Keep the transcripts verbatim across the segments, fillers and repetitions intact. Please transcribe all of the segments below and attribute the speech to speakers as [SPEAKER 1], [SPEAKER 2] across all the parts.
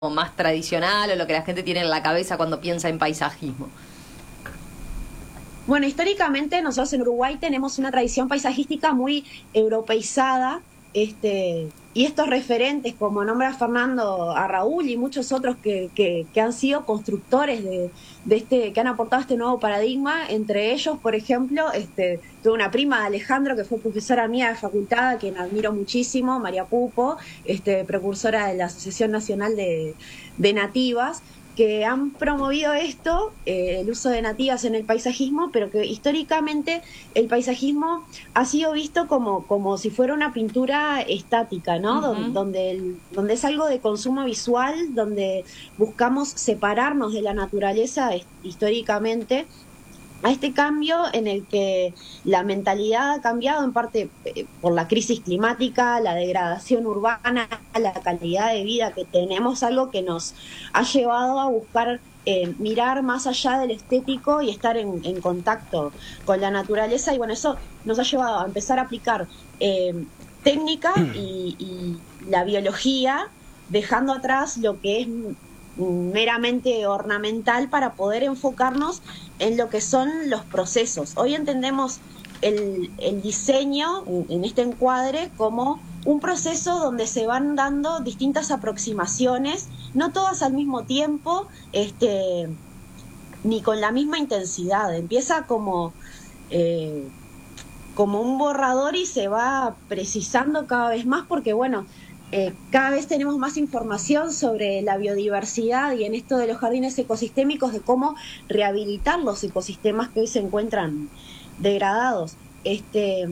[SPEAKER 1] más tradicional o lo que la gente tiene en la cabeza cuando piensa en paisajismo?
[SPEAKER 2] Bueno, históricamente nosotros en Uruguay tenemos una tradición paisajística muy europeizada, este, y estos referentes, como nombra Fernando a Raúl y muchos otros que, que, que han sido constructores de, de este, que han aportado este nuevo paradigma, entre ellos, por ejemplo, este, tuve una prima de Alejandro que fue profesora mía de facultad, a quien admiro muchísimo, María Pupo, este, precursora de la Asociación Nacional de, de Nativas, que han promovido esto, eh, el uso de nativas en el paisajismo, pero que históricamente el paisajismo ha sido visto como, como si fuera una pintura estática, ¿no? Uh-huh. Donde, donde, el, donde es algo de consumo visual, donde buscamos separarnos de la naturaleza históricamente, a este cambio en el que la mentalidad ha cambiado en parte eh, por la crisis climática, la degradación urbana, la calidad de vida que tenemos, algo que nos ha llevado a buscar eh, mirar más allá del estético y estar en, en contacto con la naturaleza, y bueno, eso nos ha llevado a empezar a aplicar eh, técnica y, y la biología, dejando atrás lo que es meramente ornamental para poder enfocarnos en lo que son los procesos. Hoy entendemos el, el diseño en este encuadre como un proceso donde se van dando distintas aproximaciones, no todas al mismo tiempo, este, ni con la misma intensidad. Empieza como, eh, como un borrador y se va precisando cada vez más porque, bueno, Eh, cada vez tenemos más información sobre la biodiversidad y en esto de los jardines ecosistémicos, de cómo rehabilitar los ecosistemas que hoy se encuentran degradados. Este,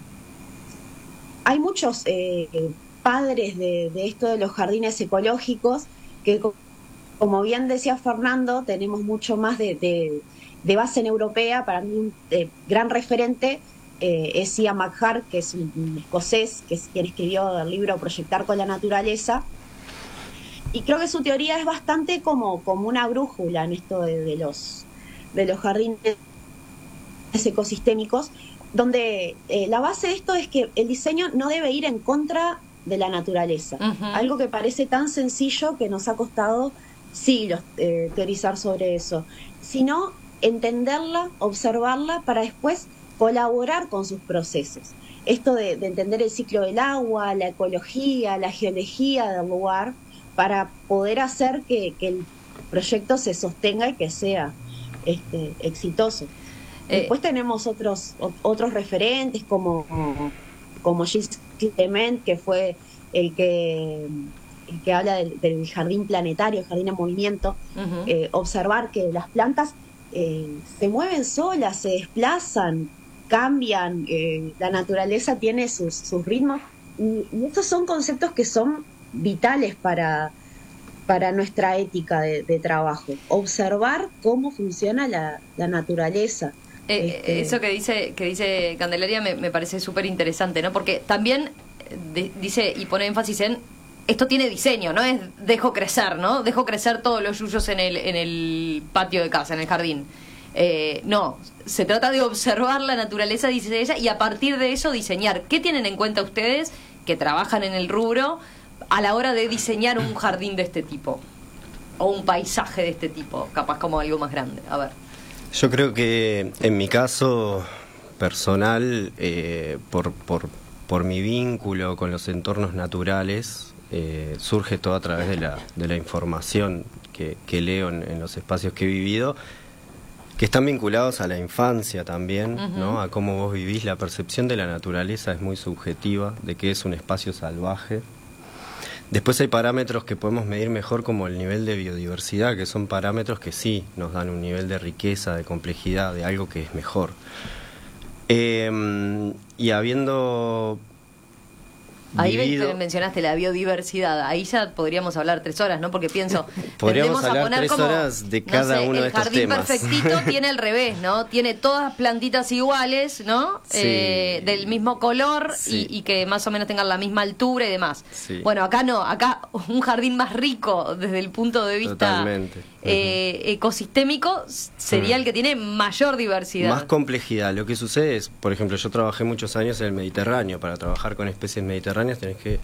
[SPEAKER 2] hay muchos eh, padres de, de esto de los jardines ecológicos que, como bien decía Fernando, tenemos mucho más de, de, de base en europea. Para mí un eh, gran referente Eh, es Ian McHarg, que es un, un escocés, que es quien escribió el libro Proyectar con la Naturaleza, y creo que su teoría es bastante como, como una brújula en esto de, de, los, de los jardines ecosistémicos, donde eh, la base de esto es que el diseño no debe ir en contra de la naturaleza, uh-huh. Algo que parece tan sencillo que nos ha costado siglos eh, teorizar sobre eso, sino entenderla, observarla para después colaborar con sus procesos. Esto de, de entender el ciclo del agua, la ecología, la geología del lugar, para poder hacer que, que el proyecto se sostenga y que sea este, exitoso. Eh, Después tenemos otros otros referentes como, como Gilles Clement, que fue el que, el que habla del, del jardín planetario, el jardín en movimiento. Uh-huh. eh, observar que las plantas eh, se mueven solas, se desplazan, cambian, eh, la naturaleza tiene sus, sus ritmos, y, y estos son conceptos que son vitales para, para nuestra ética de, de trabajo. Observar cómo funciona la, la naturaleza.
[SPEAKER 1] Eh, este... Eso que dice que dice Candelaria me, me parece súper interesante, ¿no? Porque también de, dice y pone énfasis en esto tiene diseño, no es dejo crecer, ¿no? Dejo crecer todos los yuyos en el, en el patio de casa, en el jardín. Eh, no, se trata de observar la naturaleza, dice ella, y a partir de eso diseñar. ¿Qué tienen en cuenta ustedes que trabajan en el rubro a la hora de diseñar un jardín de este tipo? O un paisaje de este tipo, capaz como algo más grande. A ver.
[SPEAKER 3] Yo creo que en mi caso personal, eh, por, por, por mi vínculo con los entornos naturales, eh, surge todo a través de la, de la información que, que leo en, en los espacios que he vivido, que están vinculados a la infancia también, uh-huh. ¿no? A cómo vos vivís. La percepción de la naturaleza es muy subjetiva, de que es un espacio salvaje. Después hay parámetros que podemos medir mejor, como el nivel de biodiversidad, que son parámetros que sí nos dan un nivel de riqueza, de complejidad, de algo que es mejor. Eh, y habiendo...
[SPEAKER 1] Ahí
[SPEAKER 3] vivido...
[SPEAKER 1] mencionaste la biodiversidad, ahí ya podríamos hablar tres horas, ¿no? Porque pienso,
[SPEAKER 3] podríamos
[SPEAKER 1] a
[SPEAKER 3] hablar
[SPEAKER 1] poner
[SPEAKER 3] tres
[SPEAKER 1] como,
[SPEAKER 3] horas de cada
[SPEAKER 1] no sé,
[SPEAKER 3] uno de estos temas.
[SPEAKER 1] El jardín perfectito tiene el revés, ¿no? Tiene todas plantitas iguales, ¿no?
[SPEAKER 3] Sí.
[SPEAKER 1] Eh, del mismo color, sí. y, y que más o menos tengan la misma altura y demás.
[SPEAKER 3] Sí.
[SPEAKER 1] Bueno, acá no, acá un jardín más rico desde el punto de vista eh, uh-huh. ecosistémico sería uh-huh. el que tiene mayor diversidad.
[SPEAKER 3] Más complejidad. Lo que sucede es, por ejemplo, yo trabajé muchos años en el Mediterráneo. Para trabajar con especies mediterráneas tenés que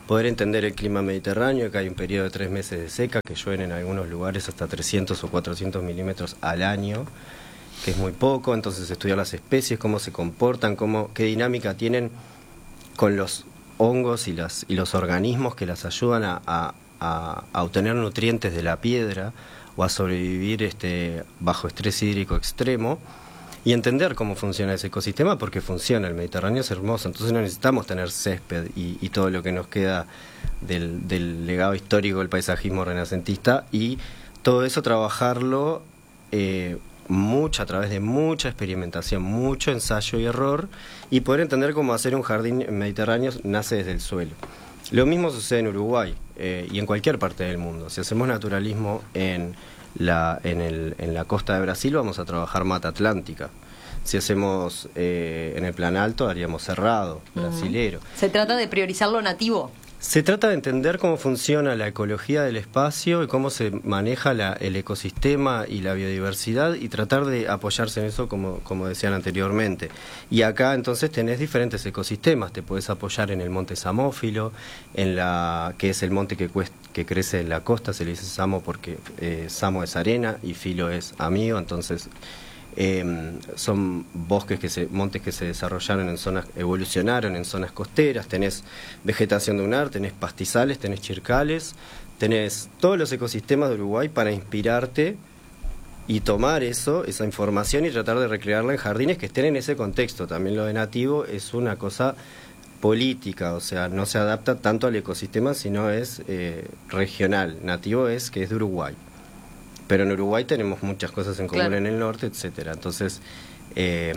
[SPEAKER 3] poder entender el clima mediterráneo, que hay un periodo de tres meses de seca, que llueven en algunos lugares hasta trescientos o cuatrocientos milímetros al año, que es muy poco. Entonces estudiar las especies, cómo se comportan, cómo, qué dinámica tienen con los hongos y, las, y los organismos que las ayudan a, a, a, a obtener nutrientes de la piedra o a sobrevivir este, bajo estrés hídrico extremo. Y entender cómo funciona ese ecosistema, porque funciona, el Mediterráneo es hermoso, entonces no necesitamos tener césped y, y todo lo que nos queda del, del legado histórico del paisajismo renacentista, y todo eso trabajarlo eh, mucho a través de mucha experimentación, mucho ensayo y error, y poder entender cómo hacer un jardín mediterráneo nace desde el suelo. Lo mismo sucede en Uruguay eh, y en cualquier parte del mundo. Si hacemos naturalismo en La, en, el, en la costa de Brasil, vamos a trabajar mata atlántica. Si hacemos eh, en el plan alto, haríamos cerrado, brasilero.
[SPEAKER 1] Se trata de priorizar lo nativo.
[SPEAKER 3] Se trata de entender cómo funciona la ecología del espacio y cómo se maneja la, el ecosistema y la biodiversidad, y tratar de apoyarse en eso, como, como decían anteriormente. Y acá entonces tenés diferentes ecosistemas. Te podés apoyar en el monte samófilo, en la que es el monte que, cuest, que crece en la costa. Se le dice samo porque eh, samo es arena y filo es amigo, entonces Eh, son bosques que se, montes que se desarrollaron en zonas, evolucionaron en zonas costeras. Tenés vegetación dunar, tenés pastizales, tenés chircales, tenés todos los ecosistemas de Uruguay para inspirarte y tomar eso, esa información, y tratar de recrearla en jardines que estén en ese contexto. También lo de nativo es una cosa política, o sea, no se adapta tanto al ecosistema, sino es eh, regional. Nativo es que es de Uruguay. Pero en Uruguay tenemos muchas cosas en común, claro, en el norte, etcétera. Entonces, eh,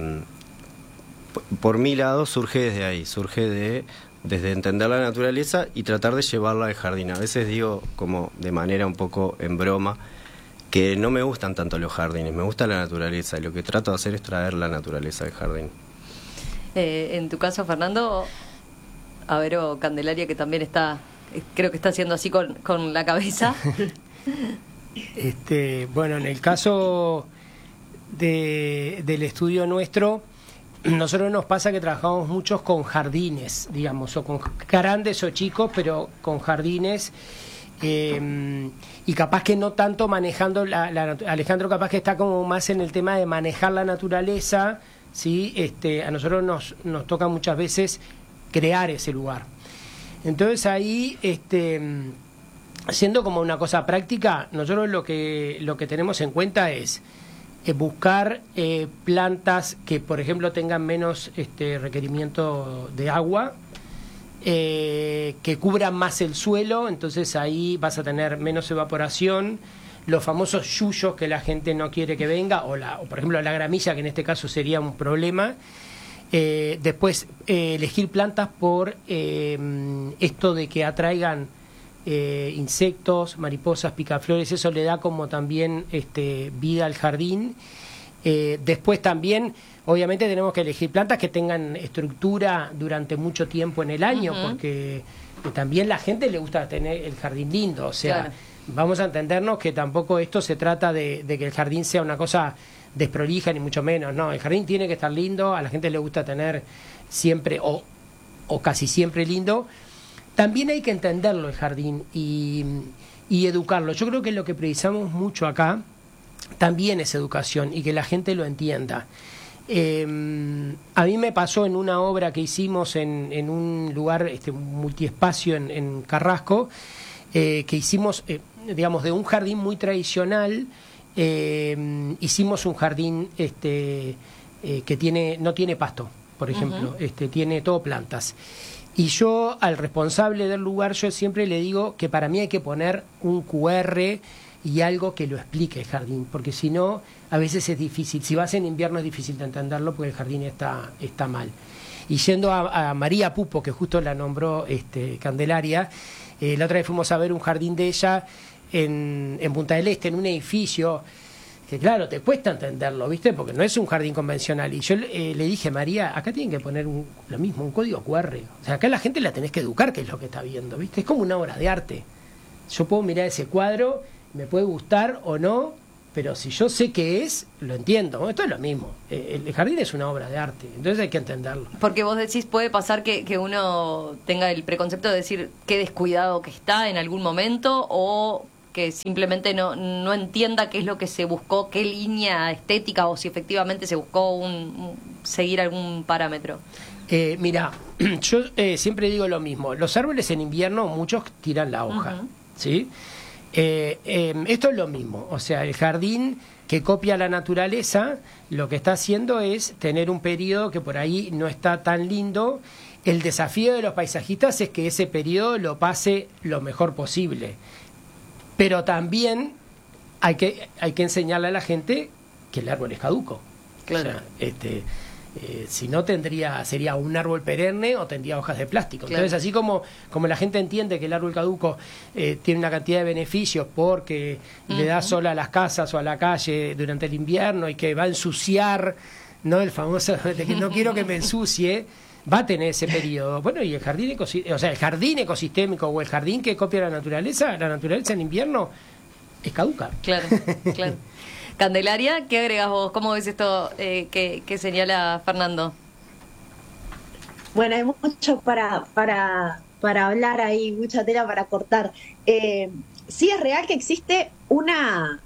[SPEAKER 3] por mi lado, surge desde ahí, surge de desde entender la naturaleza y tratar de llevarla al jardín. A veces digo, como de manera un poco en broma, que no me gustan tanto los jardines, me gusta la naturaleza, y lo que trato de hacer es traer la naturaleza al jardín.
[SPEAKER 1] Eh, en tu caso, Fernando, a ver, o Candelaria, que también está, creo que está haciendo así con, con la cabeza.
[SPEAKER 4] Este, bueno, en el caso de, del estudio nuestro, nosotros nos pasa que trabajamos muchos con jardines, digamos, o con grandes o chicos, pero con jardines, eh, y capaz que no tanto manejando, la, la, Alejandro capaz que está como más en el tema de manejar la naturaleza, ¿sí? Este, a nosotros nos, nos toca muchas veces crear ese lugar. Entonces ahí, este... siendo como una cosa práctica, nosotros lo que lo que tenemos en cuenta es eh, buscar eh, plantas que, por ejemplo, tengan menos este requerimiento de agua, eh, que cubran más el suelo, entonces ahí vas a tener menos evaporación. Los famosos yuyos que la gente no quiere que venga, o, la, o por ejemplo la gramilla, que en este caso sería un problema. Eh, después, eh, elegir plantas por eh, esto de que atraigan Eh, insectos, mariposas, picaflores, eso le da como también este, vida al jardín. Eh, después también, obviamente, tenemos que elegir plantas que tengan estructura durante mucho tiempo en el año, uh-huh, porque también la gente le gusta tener el jardín lindo, o sea, claro, vamos a entendernos que tampoco esto se trata de, de que el jardín sea una cosa desprolija, ni mucho menos, no, el jardín tiene que estar lindo, a la gente le gusta tener siempre, o, o casi siempre lindo. También hay que entenderlo el jardín y, y educarlo. Yo creo que lo que precisamos mucho acá también es educación y que la gente lo entienda. Eh, a mí me pasó en una obra que hicimos en, en un lugar este, multiespacio en, en Carrasco, eh, que hicimos, eh, digamos, de un jardín muy tradicional, eh, hicimos un jardín este, eh, que tiene no tiene pasto, por ejemplo, uh-huh, este, tiene todo plantas. Y yo, al responsable del lugar, yo siempre le digo que para mí hay que poner un cu erre y algo que lo explique el jardín, porque si no, a veces es difícil. Si vas en invierno es difícil de entenderlo porque el jardín está, está mal. Y yendo a, a María Pupo, que justo la nombró este, Candelaria, eh, la otra vez fuimos a ver un jardín de ella en, en Punta del Este, en un edificio que claro, te cuesta entenderlo, ¿viste? Porque no es un jardín convencional. Y yo eh, le dije, María, acá tienen que poner un, lo mismo, un código cu erre. O sea, acá la gente la tenés que educar, que es lo que está viendo, ¿viste? Es como una obra de arte. Yo puedo mirar ese cuadro, me puede gustar o no, pero si yo sé qué es, lo entiendo. Esto es lo mismo. El jardín es una obra de arte, entonces hay que entenderlo.
[SPEAKER 1] Porque vos decís, puede pasar que, que uno tenga el preconcepto de decir qué descuidado que está en algún momento, o que simplemente no, no entienda qué es lo que se buscó, qué línea estética, o si efectivamente se buscó un, un, seguir algún parámetro.
[SPEAKER 4] Eh, mira, yo eh, siempre digo lo mismo. Los árboles en invierno, muchos tiran la hoja, uh-huh. ¿sí? Eh, eh, esto es lo mismo, o sea, el jardín que copia la naturaleza, lo que está haciendo es tener un periodo que por ahí no está tan lindo. El desafío de los paisajistas es que ese periodo lo pase lo mejor posible, pero también hay que, hay que enseñarle a la gente que el árbol es caduco. Claro. O sea, este... Eh, si no tendría sería un árbol perenne o tendría hojas de plástico. Claro. Entonces, así como como la gente entiende que el árbol caduco eh, tiene una cantidad de beneficios porque uh-huh. le da sol a las casas o a la calle durante el invierno y que va a ensuciar, no el famoso de que no quiero que me ensucie, va a tener ese periodo. Bueno, y el jardín ecosistémico, o sea, el jardín ecosistémico o el jardín que copia la naturaleza, la naturaleza en invierno es caduca.
[SPEAKER 1] Claro, claro. Candelaria, ¿qué agregas vos? ¿Cómo ves esto eh, que, que señala Fernando?
[SPEAKER 2] Bueno, hay mucho para para para hablar ahí, mucha tela para cortar. Eh, sí es real que existe una,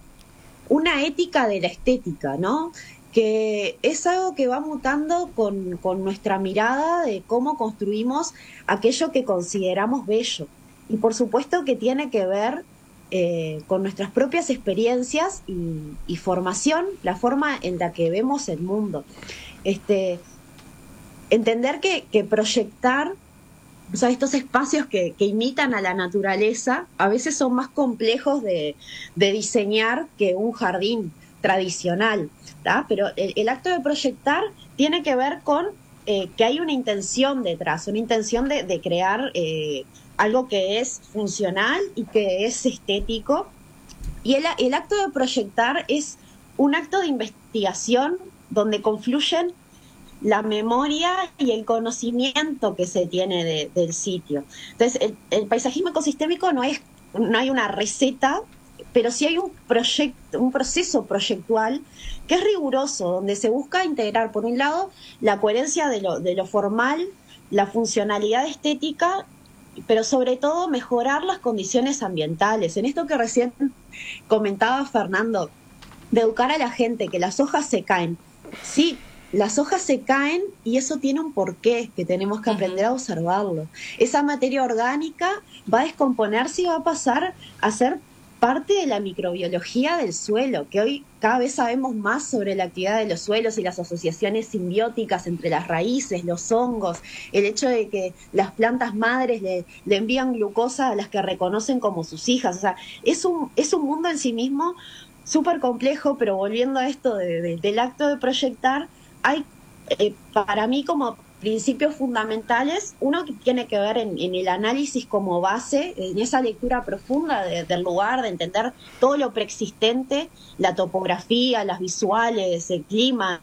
[SPEAKER 2] una ética de la estética, ¿no? Que es algo que va mutando con, con nuestra mirada de cómo construimos aquello que consideramos bello. Y por supuesto que tiene que ver Eh, con nuestras propias experiencias y, y formación, la forma en la que vemos el mundo. Este, entender que, que proyectar, o sea, estos espacios que, que imitan a la naturaleza a veces son más complejos de, de diseñar que un jardín tradicional, ¿tá? Pero el, el acto de proyectar tiene que ver con eh, que hay una intención detrás, una intención de, de crear eh, algo que es funcional y que es estético. Y el, el acto de proyectar es un acto de investigación donde confluyen la memoria y el conocimiento que se tiene de, del sitio. Entonces, el, el paisajismo ecosistémico no es, no hay una receta, pero sí hay un proyecto, un proceso proyectual que es riguroso, donde se busca integrar, por un lado, la coherencia de lo, de lo formal, la funcionalidad estética, pero sobre todo mejorar las condiciones ambientales. En esto que recién comentaba Fernando, de educar a la gente que las hojas se caen. Sí, las hojas se caen y eso tiene un porqué, que tenemos que aprender a observarlo. Esa materia orgánica va a descomponerse y va a pasar a ser parte de la microbiología del suelo, que hoy cada vez sabemos más sobre la actividad de los suelos y las asociaciones simbióticas entre las raíces, los hongos, el hecho de que las plantas madres le, le envían glucosa a las que reconocen como sus hijas. O sea, es un, es un mundo en sí mismo súper complejo, pero volviendo a esto de, de, del acto de proyectar, hay eh, para mí como principios fundamentales, uno que tiene que ver en, en el análisis como base, en esa lectura profunda de, del lugar, de entender todo lo preexistente, la topografía, las visuales, el clima,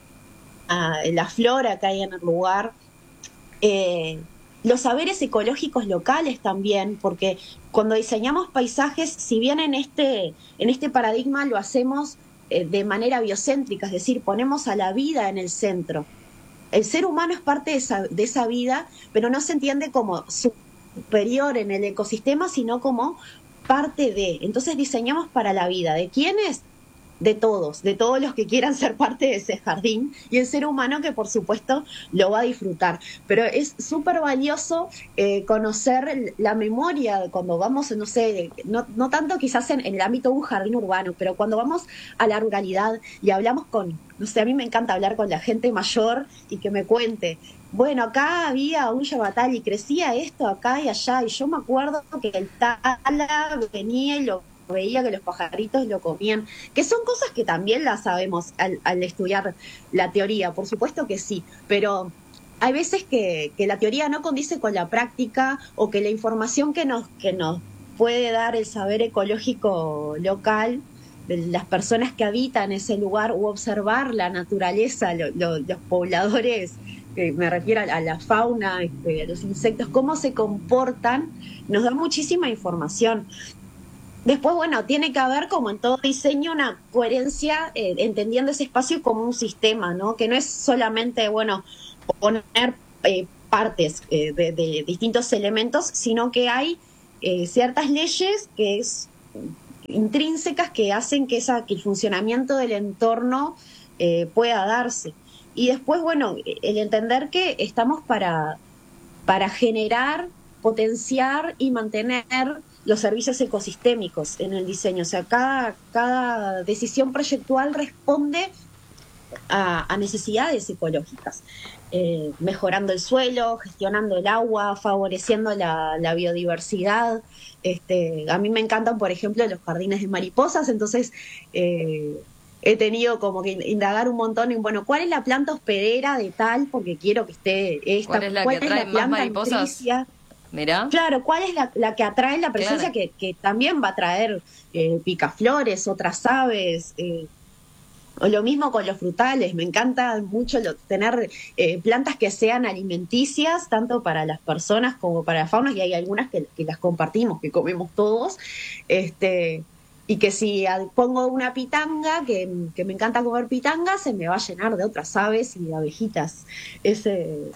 [SPEAKER 2] uh, la flora que hay en el lugar, eh, los saberes ecológicos locales también, porque cuando diseñamos paisajes, si bien en este, en este paradigma lo hacemos eh, de manera biocéntrica, es decir, ponemos a la vida en el centro. El ser humano es parte de esa, de esa vida, pero no se entiende como superior en el ecosistema, sino como parte de. Entonces diseñamos para la vida. ¿De quiénes? De todos, de todos los que quieran ser parte de ese jardín, y el ser humano que por supuesto lo va a disfrutar. Pero es súper valioso eh, conocer la memoria cuando vamos, no sé, no, no tanto quizás en, en el ámbito de un jardín urbano, pero cuando vamos a la ruralidad y hablamos con, no sé, a mí me encanta hablar con la gente mayor y que me cuente, bueno, acá había un yabatal y crecía esto acá y allá, y yo me acuerdo que el tala venía y lo veía que los pajaritos lo comían, que son cosas que también las sabemos al, al estudiar la teoría, por supuesto que sí, pero hay veces que, que la teoría no condice con la práctica, o que la información que nos, que nos puede dar el saber ecológico local de las personas que habitan ese lugar, u observar la naturaleza, lo, lo, los pobladores, eh, me refiero a, a la fauna, este, a los insectos, cómo se comportan, nos da muchísima información. Después, bueno, tiene que haber, como en todo diseño, una coherencia, eh, entendiendo ese espacio como un sistema, ¿no? Que no es solamente, bueno, poner eh, partes eh, de, de distintos elementos, sino que hay eh, ciertas leyes que es intrínsecas que hacen que, esa, que el funcionamiento del entorno eh, pueda darse. Y después, bueno, el entender que estamos para, para generar, potenciar y mantener los servicios ecosistémicos en el diseño. O sea, cada, cada decisión proyectual responde a, a necesidades ecológicas, eh, mejorando el suelo, gestionando el agua, favoreciendo la, la biodiversidad. Este, a mí me encantan, por ejemplo, los jardines de mariposas, entonces eh, he tenido como que indagar un montón en, bueno, ¿cuál es la planta hospedera de tal? Porque quiero que esté esta.
[SPEAKER 1] ¿Cuál es la que atrae más mariposas? Nutricia? Mirá.
[SPEAKER 2] Claro, ¿cuál es la, la que atrae la presencia? Claro. que, que también va a traer eh, picaflores, otras aves, eh, o lo mismo con los frutales. Me encanta mucho lo, tener eh, plantas que sean alimenticias, tanto para las personas como para la fauna, y hay algunas que, que las compartimos, que comemos todos, este y que si pongo una pitanga, que, que me encanta comer pitanga, se me va a llenar de otras aves y de abejitas ese...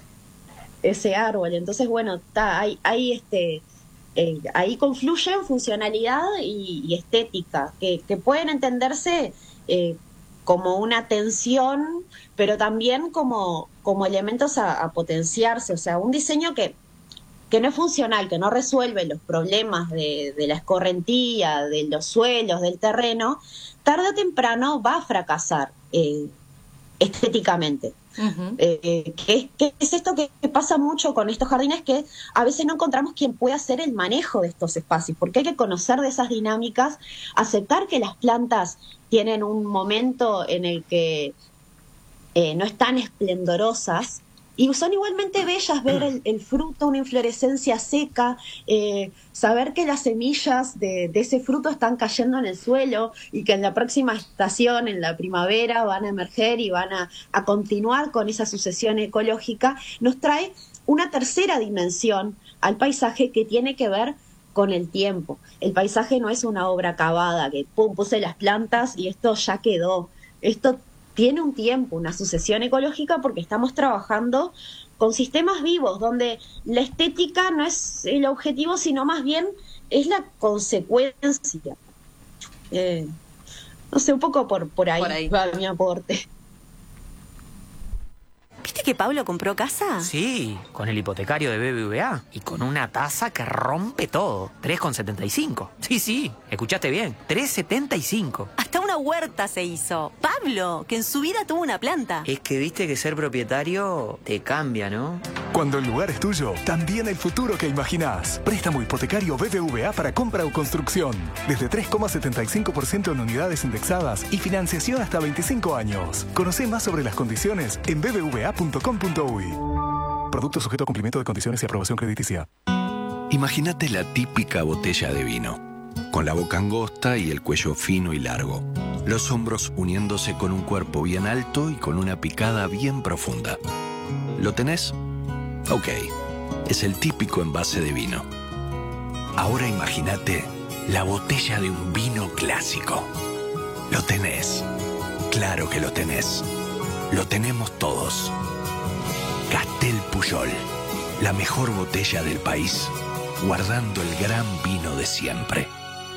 [SPEAKER 2] ese árbol. Entonces, bueno, está ahí, ahí este eh, ahí confluyen funcionalidad y, y estética, que, que pueden entenderse eh, como una tensión, pero también como, como elementos a, a potenciarse. O sea, un diseño que, que no es funcional, que no resuelve los problemas de, de la escorrentía, de los suelos, del terreno, tarde o temprano va a fracasar eh, estéticamente. Uh-huh. Eh, ¿qué, ¿Qué es esto que pasa mucho con estos jardines? Que a veces no encontramos quien pueda hacer el manejo de estos espacios, porque hay que conocer de esas dinámicas, aceptar que las plantas tienen un momento en el que eh, no están esplendorosas y son igualmente bellas, ver el, el fruto, una inflorescencia seca, eh, saber que las semillas de, de ese fruto están cayendo en el suelo y que en la próxima estación, en la primavera, van a emerger y van a, a continuar con esa sucesión ecológica, nos trae una tercera dimensión al paisaje que tiene que ver con el tiempo. El paisaje no es una obra acabada, que pum, puse las plantas y esto ya quedó. Esto tiene un tiempo, una sucesión ecológica, porque estamos trabajando con sistemas vivos, donde la estética no es el objetivo, sino más bien es la consecuencia. Eh, no sé, un poco por, por ahí, por ahí va mi aporte.
[SPEAKER 5] ¿Viste que Pablo compró casa?
[SPEAKER 6] Sí, con el hipotecario de B B V A y con una tasa que rompe todo. tres coma setenta y cinco. Sí, sí, escuchaste bien. tres coma setenta y cinco.
[SPEAKER 5] Hasta una huerta se hizo. Pablo, que en su vida tuvo una planta.
[SPEAKER 6] Es que viste que ser propietario te cambia, ¿no?
[SPEAKER 7] Cuando el lugar es tuyo, también el futuro que imaginás. Préstamo hipotecario B B V A para compra o construcción. Desde tres coma setenta y cinco por ciento en unidades indexadas y financiación hasta veinticinco años. Conocé más sobre las condiciones en b b v a punto com punto u y. Producto sujeto a cumplimiento de condiciones y aprobación crediticia.
[SPEAKER 8] Imagínate la típica botella de vino, con la boca angosta y el cuello fino y largo. Los hombros uniéndose con un cuerpo bien alto y con una picada bien profunda. ¿Lo tenés? Ok, es el típico envase de vino. Ahora imagínate la botella de un vino clásico. Lo tenés. Claro que lo tenés. Lo tenemos todos. Castel Pujol, la mejor botella del país, guardando el gran vino de siempre.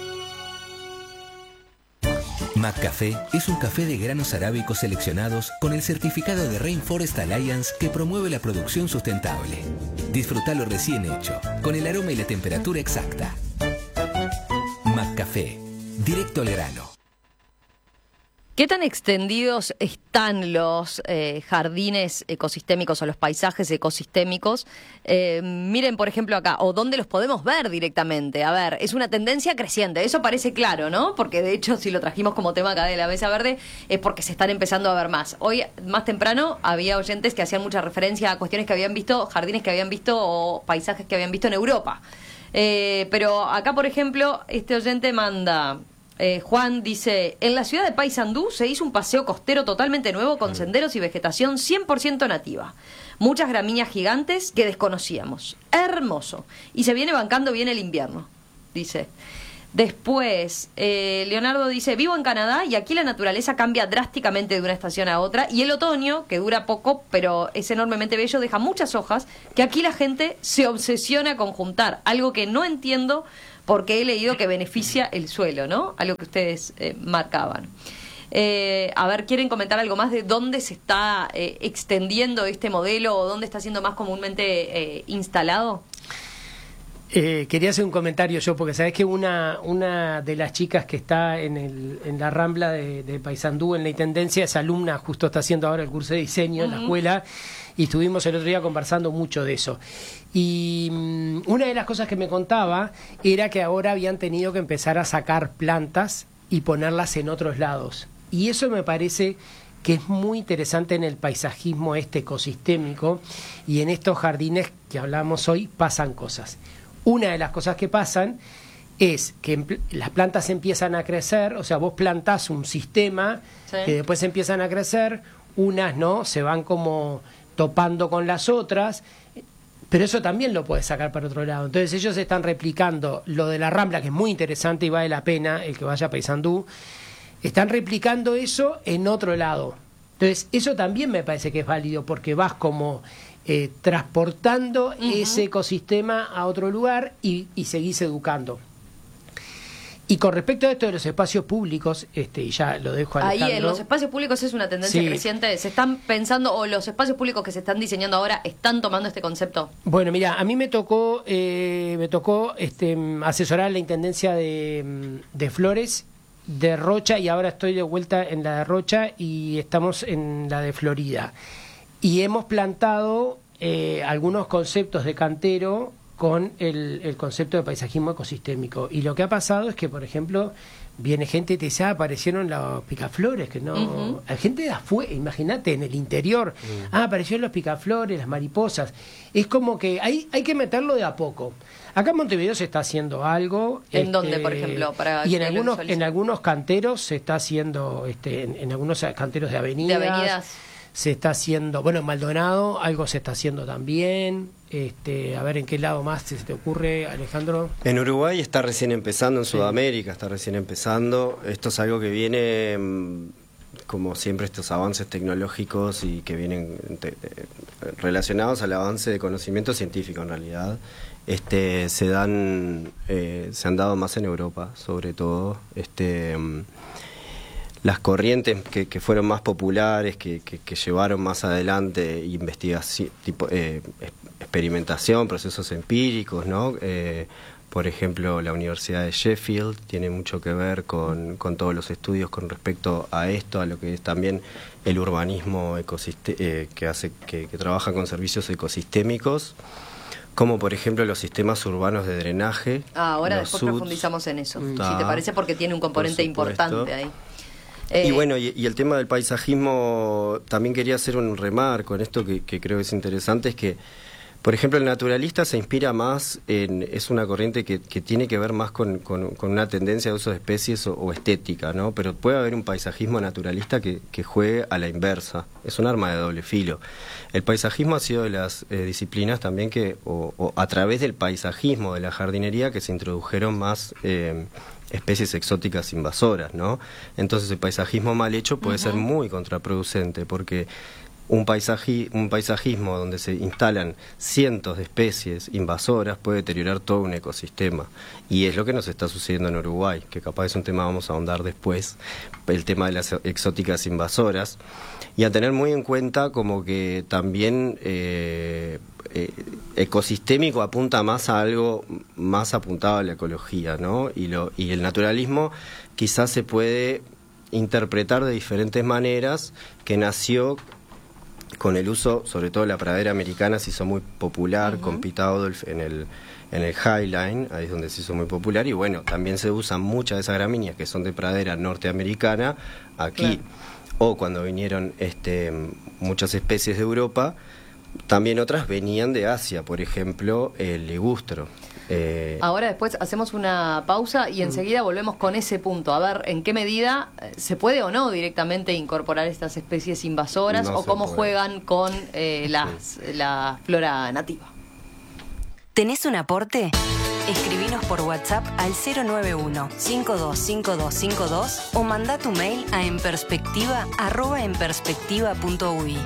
[SPEAKER 9] McCafé es un café de granos arábicos seleccionados con el certificado de Rainforest Alliance que promueve la producción sustentable. Disfrutalo recién hecho, con el aroma y la temperatura exacta. McCafé, directo al grano.
[SPEAKER 1] ¿Qué tan extendidos están los eh, jardines ecosistémicos o los paisajes ecosistémicos? Eh, miren, por ejemplo, acá, o dónde los podemos ver directamente. A ver, es una tendencia creciente, eso parece claro, ¿no? Porque de hecho, si lo trajimos como tema acá de la Mesa Verde, es porque se están empezando a ver más. Hoy, más temprano, había oyentes que hacían mucha referencia a cuestiones que habían visto, jardines que habían visto o paisajes que habían visto en Europa. Eh, pero acá, por ejemplo, este oyente manda... Eh, Juan dice, en la ciudad de Paysandú se hizo un paseo costero totalmente nuevo con senderos y vegetación cien por ciento nativa. Muchas gramíneas gigantes que desconocíamos. Hermoso. Y se viene bancando bien el invierno, dice. Después, eh, Leonardo dice, vivo en Canadá y aquí la naturaleza cambia drásticamente de una estación a otra y el otoño, que dura poco pero es enormemente bello, deja muchas hojas que aquí la gente se obsesiona con juntar, algo que no entiendo porque he leído que beneficia el suelo, ¿no? Algo que ustedes eh, marcaban. Eh, a ver, ¿quieren comentar algo más de dónde se está eh, extendiendo este modelo o dónde está siendo más comúnmente eh, instalado?
[SPEAKER 4] Eh, quería hacer un comentario yo, porque sabés que una una de las chicas que está en el en la Rambla de, de Paysandú, en la Intendencia, es alumna, justo está haciendo ahora el curso de diseño en uh-huh. la escuela, y estuvimos el otro día conversando mucho de eso. Y um, una de las cosas que me contaba era que ahora habían tenido que empezar a sacar plantas y ponerlas en otros lados. Y eso me parece que es muy interesante en el paisajismo este ecosistémico, y en estos jardines que hablamos hoy pasan cosas. Una de las cosas que pasan es que las plantas empiezan a crecer, o sea, vos plantás un sistema sí. que después empiezan a crecer, unas no, se van como topando con las otras, pero eso también lo puedes sacar para otro lado. Entonces ellos están replicando lo de la Rambla, que es muy interesante y vale la pena el que vaya a Paysandú, están replicando eso en otro lado. Entonces eso también me parece que es válido, porque vas como eh, transportando uh-huh. ese ecosistema a otro lugar y, y seguís educando. Y con respecto a esto de los espacios públicos, este, y ya lo dejo a Alejandro.
[SPEAKER 1] Ahí en los espacios públicos es una tendencia sí. creciente. ¿Se están pensando, o los espacios públicos que se están diseñando ahora están tomando este concepto?
[SPEAKER 4] Bueno, mira, a mí me tocó eh, me tocó este, asesorar la Intendencia de, de Flores, de Rocha, y ahora estoy de vuelta en la de Rocha y estamos en la de Florida. Y hemos plantado eh, algunos conceptos de cantero con el, el concepto de paisajismo ecosistémico. Y lo que ha pasado es que, por ejemplo, viene gente y te dice, ah, aparecieron los picaflores, que no... Uh-huh. Hay gente de afuera, imagínate, en el interior, uh-huh. ah, aparecieron los picaflores, las mariposas. Es como que hay, hay que meterlo de a poco. Acá en Montevideo se está haciendo algo.
[SPEAKER 1] ¿En
[SPEAKER 4] este,
[SPEAKER 1] dónde, por ejemplo? Para
[SPEAKER 4] y en algunos, en algunos canteros se está haciendo, este, en, en algunos canteros de avenidas.
[SPEAKER 1] De avenidas.
[SPEAKER 4] Se está haciendo, bueno, en Maldonado algo se está haciendo también. Este, a ver en qué lado más se te ocurre, Alejandro.
[SPEAKER 3] En Uruguay está recién empezando, en Sudamérica está recién empezando. Esto es algo que viene, como siempre, estos avances tecnológicos y que vienen te, relacionados al avance de conocimiento científico, en realidad. Este, se dan, eh, se han dado más en Europa, sobre todo. Este, las corrientes que, que fueron más populares, que, que, que llevaron más adelante investigación, tipo, eh, experimentación, procesos empíricos, ¿no? Eh, por ejemplo, la Universidad de Sheffield tiene mucho que ver con, con todos los estudios con respecto a esto, a lo que es también el urbanismo ecosisté- eh, que hace que, que trabaja con servicios ecosistémicos, como por ejemplo los sistemas urbanos de drenaje.
[SPEAKER 1] Ah, ahora después
[SPEAKER 3] S U Ts.
[SPEAKER 1] Profundizamos en eso,
[SPEAKER 3] Ta,
[SPEAKER 1] si te parece, porque tiene un componente importante ahí.
[SPEAKER 3] Eh, y bueno, y, y el tema del paisajismo, también quería hacer un remarco en esto que, que creo que es interesante, es que, por ejemplo, el naturalista se inspira más en, es una corriente que, que tiene que ver más con, con, con una tendencia de uso de especies o, o estética, ¿no? Pero puede haber un paisajismo naturalista que, que juegue a la inversa, es un arma de doble filo. El paisajismo ha sido de las eh, disciplinas también que, o, o a través del paisajismo de la jardinería, que se introdujeron más eh, especies exóticas invasoras, ¿no? Entonces el paisajismo mal hecho puede uh-huh. ser muy contraproducente, porque un paisaji, un paisajismo donde se instalan cientos de especies invasoras puede deteriorar todo un ecosistema, y es lo que nos está sucediendo en Uruguay, que capaz es un tema vamos a ahondar después, el tema de las exóticas invasoras, y a tener muy en cuenta como que también eh, eh, ecosistémico apunta más a algo más apuntado a la ecología, ¿no? Y, lo, y el naturalismo quizás se puede interpretar de diferentes maneras, que nació con el uso, sobre todo la pradera americana se hizo muy popular, uh-huh. con Pete Adolph en el, en el Highline, ahí es donde se hizo muy popular, y bueno, también se usan muchas de esas gramíneas que son de pradera norteamericana aquí, claro. O cuando vinieron este, muchas especies de Europa, también otras venían de Asia, por ejemplo, el ligustro. Eh,
[SPEAKER 1] Ahora después hacemos una pausa y enseguida volvemos con ese punto, a ver en qué medida se puede o no directamente incorporar estas especies invasoras, no o cómo puede. juegan con eh, las, sí. la flora nativa.
[SPEAKER 10] ¿Tenés un aporte? Escribinos por WhatsApp al cero nueve uno, cinco dos cinco dos cinco dos o mandá tu mail a enperspectiva arroba enperspectiva punto uy.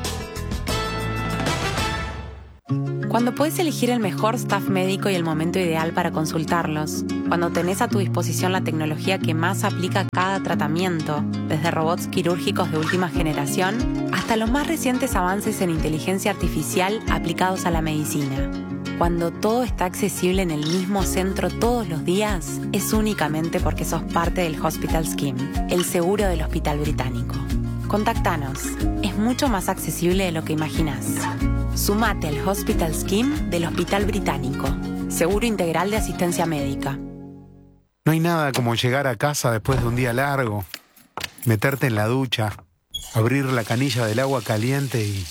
[SPEAKER 11] Cuando puedes elegir el mejor staff médico y el momento ideal para consultarlos. Cuando tenés a tu disposición la tecnología que más aplica a cada tratamiento, desde robots quirúrgicos de última generación hasta los más recientes avances en inteligencia artificial aplicados a la medicina. Cuando todo está accesible en el mismo centro todos los días, es únicamente porque sos parte del Hospital Scheme, el seguro del Hospital Británico. Contactanos. Es mucho más accesible de lo que imaginás. Sumate al Hospital Scheme del Hospital Británico. Seguro integral de asistencia médica.
[SPEAKER 12] No hay nada como llegar a casa después de un día largo, meterte en la ducha, abrir la canilla del agua caliente y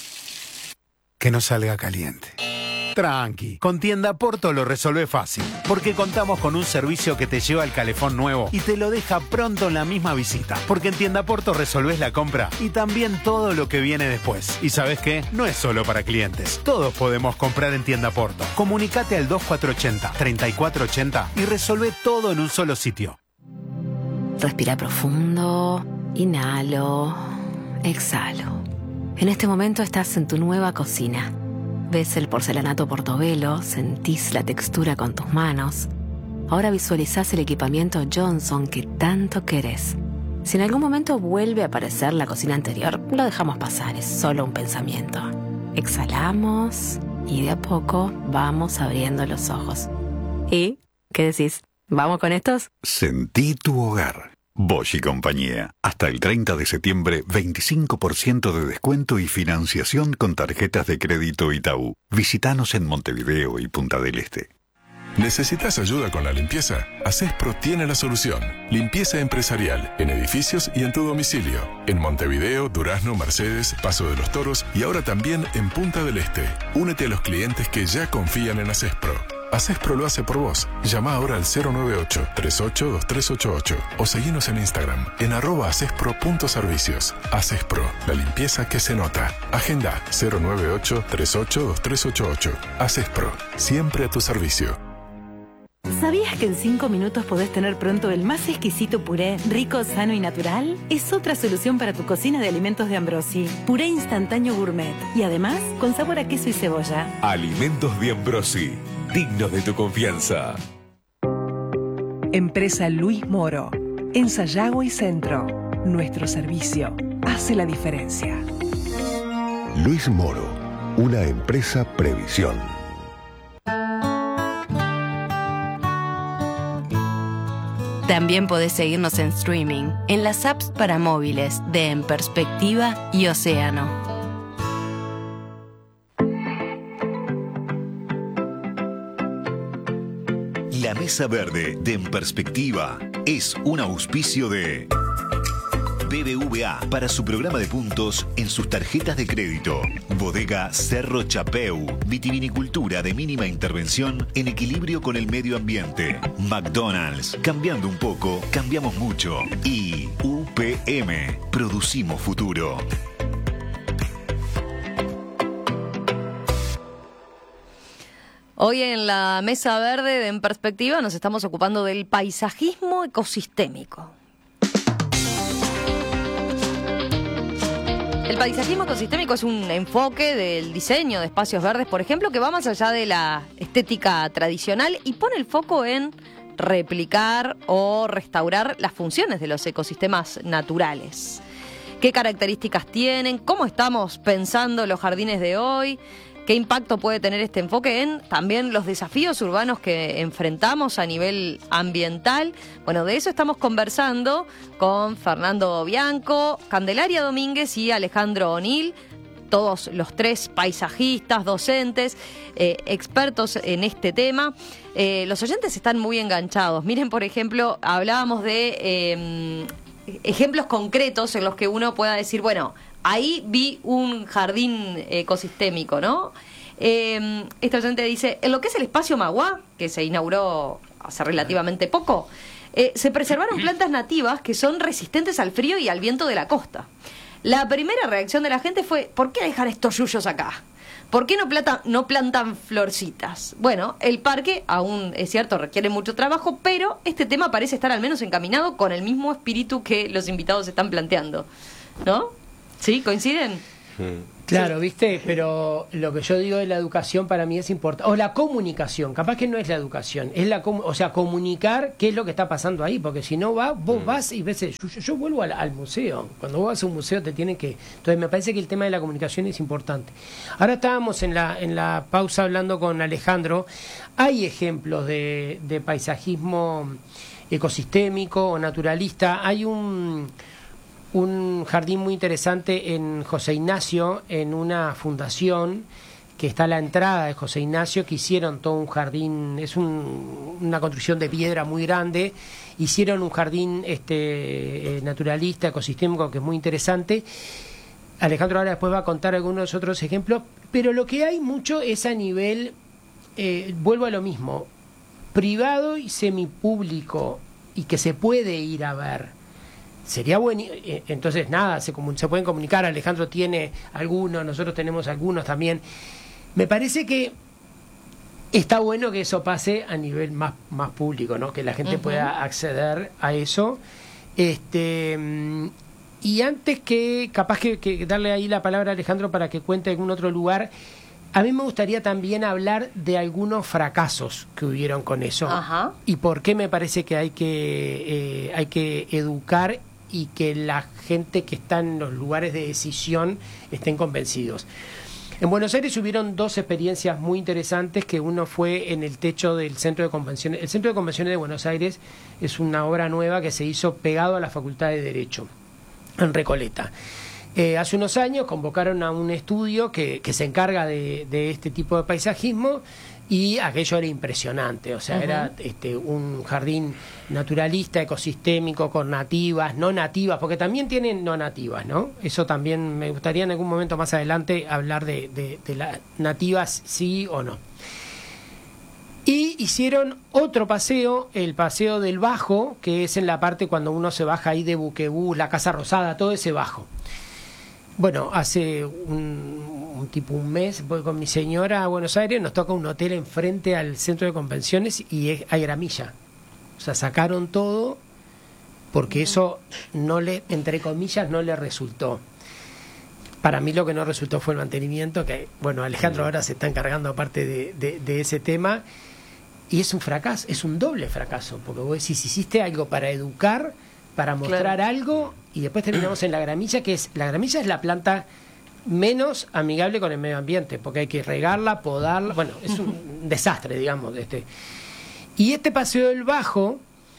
[SPEAKER 12] que no salga caliente. Tranqui, con Tienda Porto lo resolvé fácil, porque contamos con un servicio que te lleva el calefón nuevo y te lo deja pronto en la misma visita, porque en Tienda Porto resolvés la compra y también todo lo que viene después. Y ¿sabes qué? No es solo para clientes, todos podemos comprar en Tienda Porto. Comunicate al dos cuatro ocho cero, tres cuatro ocho cero y resolvé todo en un solo sitio.
[SPEAKER 13] Respira profundo, inhalo, exhalo. En este momento estás en tu nueva cocina. Ves el porcelanato Portobello, sentís la textura con tus manos. Ahora visualizás el equipamiento Johnson que tanto querés. Si en algún momento vuelve a aparecer la cocina anterior, lo dejamos pasar, es solo un pensamiento. Exhalamos y de a poco vamos abriendo los ojos. ¿Y qué decís? ¿Vamos con estos?
[SPEAKER 14] Sentí tu hogar. Bosch y compañía. Hasta el treinta de septiembre, veinticinco por ciento de descuento y financiación con tarjetas de crédito Itaú. Visítanos en Montevideo y Punta del Este.
[SPEAKER 15] ¿Necesitas ayuda con la limpieza? Acespro tiene la solución. Limpieza empresarial, en edificios y en tu domicilio. En Montevideo, Durazno, Mercedes, Paso de los Toros y ahora también en Punta del Este. Únete a los clientes que ya confían en Acespro. Acespro lo hace por vos. Llama ahora al cero nueve ocho, tres ocho dos tres ocho ocho o seguinos en Instagram en arroba acespro punto servicios. Acespro, la limpieza que se nota. Agenda cero nueve ocho, tres ocho dos tres ocho ocho. Acespro, siempre a tu servicio.
[SPEAKER 16] ¿Sabías que en cinco minutos podés tener pronto el más exquisito puré, rico, sano y natural? Es otra solución para tu cocina de alimentos de Ambrosi. Puré instantáneo gourmet y además con sabor a queso y cebolla.
[SPEAKER 17] Alimentos de Ambrosi, dignos de tu confianza.
[SPEAKER 18] Empresa Luis Moro, en Sayago y Centro. Nuestro servicio hace la diferencia.
[SPEAKER 19] Luis Moro, una empresa Previsión.
[SPEAKER 10] También podés seguirnos en streaming, en las apps para móviles de En Perspectiva y Océano.
[SPEAKER 17] La Mesa Verde de En Perspectiva es un auspicio de B B V A para su programa de puntos en sus tarjetas de crédito. Bodega Cerro Chapeu, vitivinicultura de mínima intervención en equilibrio con el medio ambiente. McDonald's, cambiando un poco, cambiamos mucho. Y U P M, producimos futuro.
[SPEAKER 1] Hoy en la Mesa Verde de En Perspectiva nos estamos ocupando del paisajismo ecosistémico. El paisajismo ecosistémico es un enfoque del diseño de espacios verdes, por ejemplo, que va más allá de la estética tradicional y pone el foco en replicar o restaurar las funciones de los ecosistemas naturales. ¿Qué características tienen? ¿Cómo estamos pensando los jardines de hoy? ¿Qué impacto puede tener este enfoque en también los desafíos urbanos que enfrentamos a nivel ambiental? Bueno, de eso estamos conversando con Fernando Bianco, Candelaria Domínguez y Alejandro O'Neill, todos los tres paisajistas, docentes, eh, expertos en este tema. Eh, los oyentes están muy enganchados. Miren, por ejemplo, hablábamos de eh, ejemplos concretos en los que uno pueda decir, bueno, ahí vi un jardín ecosistémico, ¿no? Eh, este oyente dice, en lo que es el espacio Magua, que se inauguró hace relativamente poco, eh, se preservaron plantas nativas que son resistentes al frío y al viento de la costa. La primera reacción de la gente fue, ¿por qué dejar estos yuyos acá? ¿Por qué no, plata, no plantan florcitas? Bueno, el parque aún, es cierto, requiere mucho trabajo, pero este tema parece estar al menos encaminado con el mismo espíritu que los invitados están planteando, ¿no? ¿Sí? ¿Coinciden?
[SPEAKER 4] Claro, viste, pero lo que yo digo de la educación para mí es importante, o la comunicación, capaz que no es la educación, es la, o sea, comunicar qué es lo que está pasando ahí, porque si no va, vos vas y ves, yo, yo vuelvo al, al museo, cuando vos vas a un museo te tienen que, entonces me parece que el tema de la comunicación es importante. Ahora estábamos en la, en la pausa hablando con Alejandro, hay ejemplos de, de paisajismo ecosistémico o naturalista, hay un... un jardín muy interesante en José Ignacio, en una fundación que está a la entrada de José Ignacio, que hicieron todo un jardín, es un, una construcción de piedra muy grande, hicieron un jardín este eh, naturalista, ecosistémico, que es muy interesante. Alejandro ahora después va a contar algunos otros ejemplos, pero lo que hay mucho es a nivel, eh, vuelvo a lo mismo, privado y semipúblico, y que se puede ir a ver. Sería bueno, entonces nada, se, se pueden comunicar, Alejandro tiene algunos, nosotros tenemos algunos también. Me parece que está bueno que eso pase a nivel más, más público, ¿no? Que la gente uh-huh. pueda acceder a eso. Este y antes que, capaz que, que darle ahí la palabra a Alejandro para que cuente algún otro lugar, a mí me gustaría también hablar de algunos fracasos que hubieron con eso. Ajá. Y por qué me parece que hay que, eh, hay que educar y que la gente que está en los lugares de decisión estén convencidos. En Buenos Aires hubieron dos experiencias muy interesantes, que uno fue en el techo del Centro de Convenciones. El Centro de Convenciones de Buenos Aires es una obra nueva que se hizo pegado a la Facultad de Derecho, en Recoleta. Eh, hace unos años convocaron a un estudio que, que se encarga de, de este tipo de paisajismo, y aquello era impresionante, o sea, uh-huh. era este, un jardín naturalista, ecosistémico, con nativas, no nativas, porque también tienen no nativas, ¿no? Eso también me gustaría en algún momento más adelante hablar de, de, de las nativas, sí o no. Y hicieron otro paseo, el paseo del Bajo, que es en la parte cuando uno se baja ahí de Buquebú, la Casa Rosada, todo ese Bajo. Bueno, hace un, un tipo un mes voy con mi señora a Buenos Aires, nos toca un hotel enfrente al centro de convenciones y es, hay gramilla. O sea, sacaron todo porque eso no le, entre comillas, no le resultó. Para mí lo que no resultó fue el mantenimiento, que bueno, Alejandro ahora se está encargando aparte de, de, de ese tema, y es un fracaso, es un doble fracaso, porque vos decís, hiciste algo para educar, para mostrar claro. algo, y después terminamos en la gramilla, que es, la gramilla es la planta menos amigable con el medio ambiente, porque hay que regarla, podarla, bueno, es un desastre, digamos. Este. Y este paseo del Bajo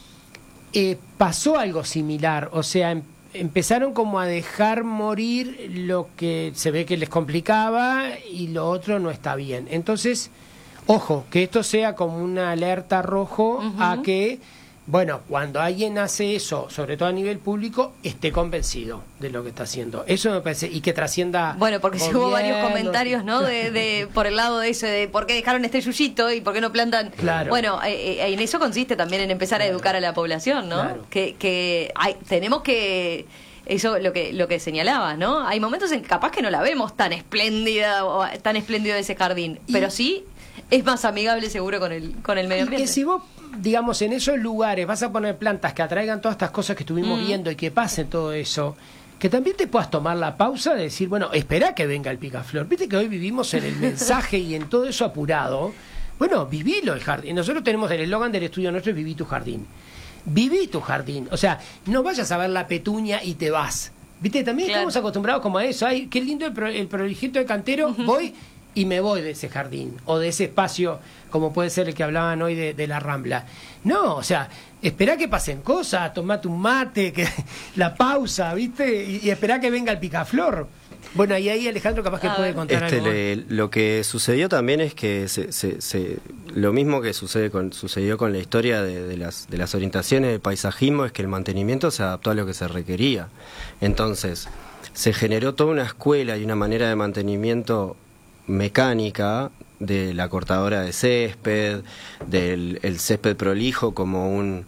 [SPEAKER 4] eh, pasó algo similar, o sea, em, empezaron como a dejar morir lo que se ve que les complicaba y lo otro no está bien. Entonces, ojo, que esto sea como una alerta rojo uh-huh. a que, bueno, cuando alguien hace eso, sobre todo a nivel público, esté convencido de lo que está haciendo. Eso me parece, y que trascienda.
[SPEAKER 1] Bueno, porque si hubo varios comentarios, ¿no? De, de por el lado de eso, de por qué dejaron este yuyito y por qué no plantan. Claro. Bueno, eh, eh, en eso consiste también en empezar claro. a educar a la población, ¿no? Claro. Que, que hay, tenemos que. Eso lo que lo que señalabas, ¿no? Hay momentos en que capaz que no la vemos tan espléndida o tan espléndido ese jardín, y, pero sí es más amigable seguro con el con el medio ambiente.
[SPEAKER 4] Y que si vos, digamos, en esos lugares vas a poner plantas que atraigan todas estas cosas que estuvimos mm. viendo y que pase todo eso, que también te puedas tomar la pausa de decir, bueno, espera que venga el picaflor. Viste que hoy vivimos en el mensaje y en todo eso apurado. Bueno, vivilo el jardín. Nosotros tenemos el eslogan del estudio nuestro, es viví tu jardín. Viví tu jardín, o sea, no vayas a ver la petunia y te vas. Viste, también claro. estamos acostumbrados como a eso. Ay, qué lindo el, pro, el prolijito de cantero, uh-huh. voy y me voy de ese jardín o de ese espacio, como puede ser el que hablaban hoy de, de la Rambla. No, o sea, esperá que pasen cosas, tomate un mate, que la pausa, ¿viste? Y, y esperá que venga el picaflor. Bueno, y ahí Alejandro capaz que a puede ver. contar
[SPEAKER 3] este,
[SPEAKER 4] algo.
[SPEAKER 3] Le, lo que sucedió también es que se, se, se, lo mismo que sucede con, sucedió con la historia de, de, las, de las orientaciones del paisajismo, es que el mantenimiento se adaptó a lo que se requería. Entonces, se generó toda una escuela y una manera de mantenimiento mecánica de la cortadora de césped, del el césped prolijo como un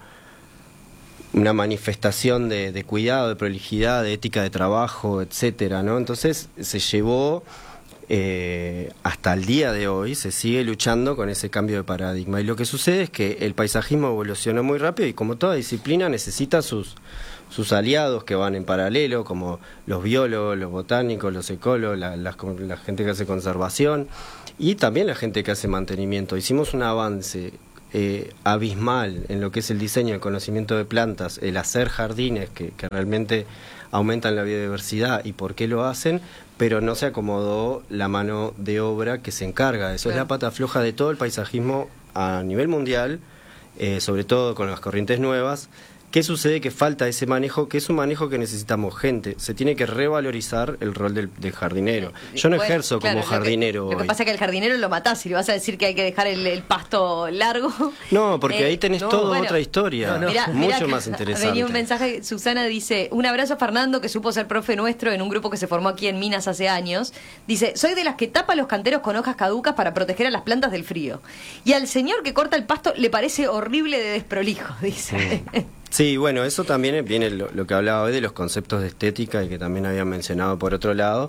[SPEAKER 3] una manifestación de, de cuidado, de prolijidad, de ética de trabajo, etcétera, ¿no? Entonces se llevó eh, hasta el día de hoy se sigue luchando con ese cambio de paradigma. Y lo que sucede es que el paisajismo evolucionó muy rápido y como toda disciplina necesita sus, sus aliados que van en paralelo, como los biólogos, los botánicos, los ecólogos, la, la, la gente que hace conservación y también la gente que hace mantenimiento. Hicimos un avance eh, abismal en lo que es el diseño, el conocimiento de plantas, el hacer jardines que, que realmente aumentan la biodiversidad y por qué lo hacen, pero no se acomodó la mano de obra que se encarga de eso. Claro. Es la pata floja de todo el paisajismo a nivel mundial, eh, sobre todo con las corrientes nuevas. ¿Qué sucede? Que falta ese manejo, que es un manejo que necesitamos gente. Se tiene que revalorizar el rol del, del jardinero. Yo no bueno, ejerzo claro, como jardinero.
[SPEAKER 1] Lo que, lo que pasa es que el jardinero lo matás y le vas a decir que hay que dejar el, el pasto largo.
[SPEAKER 3] No, porque eh, ahí tenés no, todo bueno, otra historia, no, no. Mirá, mucho mirá más interesante.
[SPEAKER 1] Venía un mensaje, Susana dice, un abrazo a Fernando, que supo ser profe nuestro en un grupo que se formó aquí en Minas hace años. Dice, soy de las que tapa los canteros con hojas caducas para proteger a las plantas del frío. Y al señor que corta el pasto le parece horrible de desprolijo, dice.
[SPEAKER 3] Sí. Sí, bueno, eso también viene lo, lo que hablaba hoy de los conceptos de estética y que también habían mencionado por otro lado,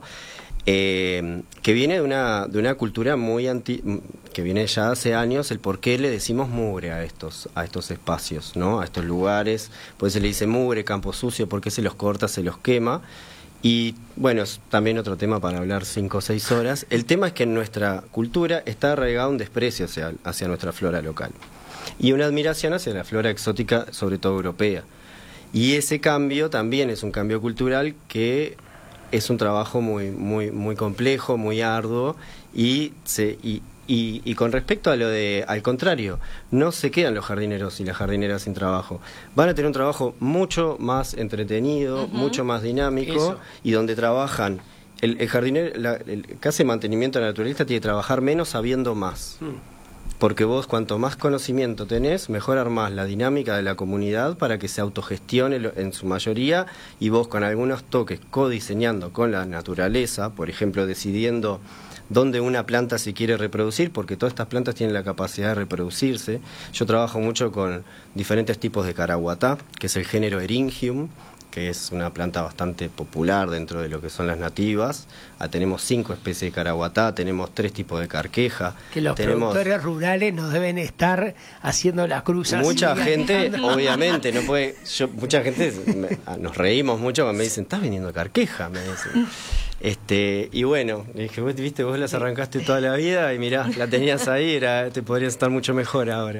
[SPEAKER 3] eh, que viene de una de una cultura muy anti, que viene ya hace años, el por qué le decimos mugre a estos a estos espacios, ¿no? A estos lugares, pues se le dice mugre, campo sucio, por qué se los corta, se los quema. Y bueno, es también otro tema para hablar cinco o seis horas. El tema es que en nuestra cultura está arraigado un desprecio hacia, hacia nuestra flora local y una admiración hacia la flora exótica, sobre todo europea. Y ese cambio también es un cambio cultural que es un trabajo muy muy muy complejo, muy arduo y se y, y, y con respecto a lo de, al contrario, no se quedan los jardineros y las jardineras sin trabajo. Van a tener un trabajo mucho más entretenido, uh-huh. mucho más dinámico. Eso. Y donde trabajan el, el jardinero, la, el que hace mantenimiento de la naturaleza tiene que trabajar menos sabiendo más. Uh. Porque vos cuanto más conocimiento tenés, mejor armás la dinámica de la comunidad para que se autogestione en su mayoría y vos con algunos toques codiseñando con la naturaleza, por ejemplo decidiendo dónde una planta se quiere reproducir, porque todas estas plantas tienen la capacidad de reproducirse. Yo trabajo mucho con diferentes tipos de caraguatá, que es el género Eryngium, que es una planta bastante popular dentro de lo que son las nativas. Ah, tenemos cinco especies de caraguatá, tenemos tres tipos de carqueja.
[SPEAKER 4] Que los
[SPEAKER 3] tenemos...
[SPEAKER 4] productores rurales nos deben estar haciendo la cruz así.
[SPEAKER 3] Mucha gente, obviamente, no puede... Yo, mucha gente, me, nos reímos mucho cuando me dicen, ¿estás vendiendo carqueja? Me dicen. Este, y bueno, le dije, vos, viste, vos las arrancaste toda la vida y mirá, la tenías ahí, era, te podrías estar mucho mejor ahora.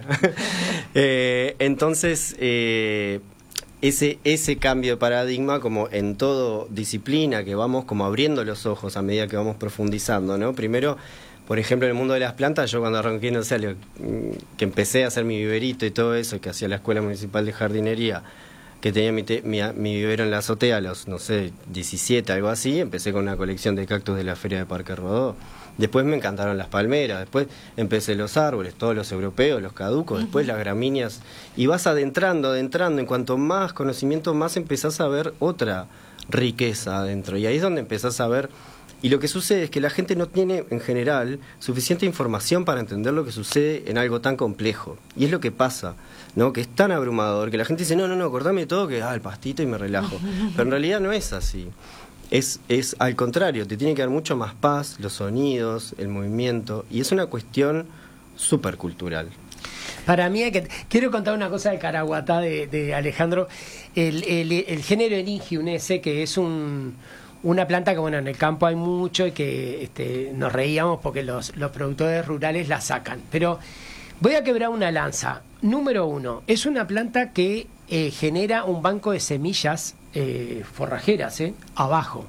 [SPEAKER 3] eh, entonces... Eh, Ese, ese cambio de paradigma, como en toda disciplina, que vamos como abriendo los ojos a medida que vamos profundizando, ¿no? Primero, por ejemplo, en el mundo de las plantas, yo cuando arranqué, no sé, lo, que empecé a hacer mi viverito y todo eso, que hacía la Escuela Municipal de Jardinería, que tenía mi, te, mi, mi vivero en la azotea a los, no sé, diecisiete, algo así, empecé con una colección de cactus de la Feria de Parque Rodó. Después me encantaron las palmeras, después empecé los árboles, todos los europeos, los caducos, uh-huh. después las gramíneas, y vas adentrando, adentrando, en cuanto más conocimiento, más empezás a ver otra riqueza adentro, y ahí es donde empezás a ver, y lo que sucede es que la gente no tiene, en general, suficiente información para entender lo que sucede en algo tan complejo, y es lo que pasa, ¿no? Que es tan abrumador, que la gente dice, no, no, no, cortame todo, que ah, el pastito y me relajo, pero en realidad no es así. Es, es al contrario, te tiene que dar mucho más paz, los sonidos, el movimiento, y es una cuestión súper cultural.
[SPEAKER 4] Para mí, hay que, quiero contar una cosa de caraguatá de, de Alejandro. El, el, el género Eryngium ese, que es un, una planta que, bueno, en el campo hay mucho y que este, nos reíamos porque los, los productores rurales la sacan. Pero voy a quebrar una lanza. Número uno, es una planta que eh, genera un banco de semillas Eh, forrajeras, ¿eh? abajo.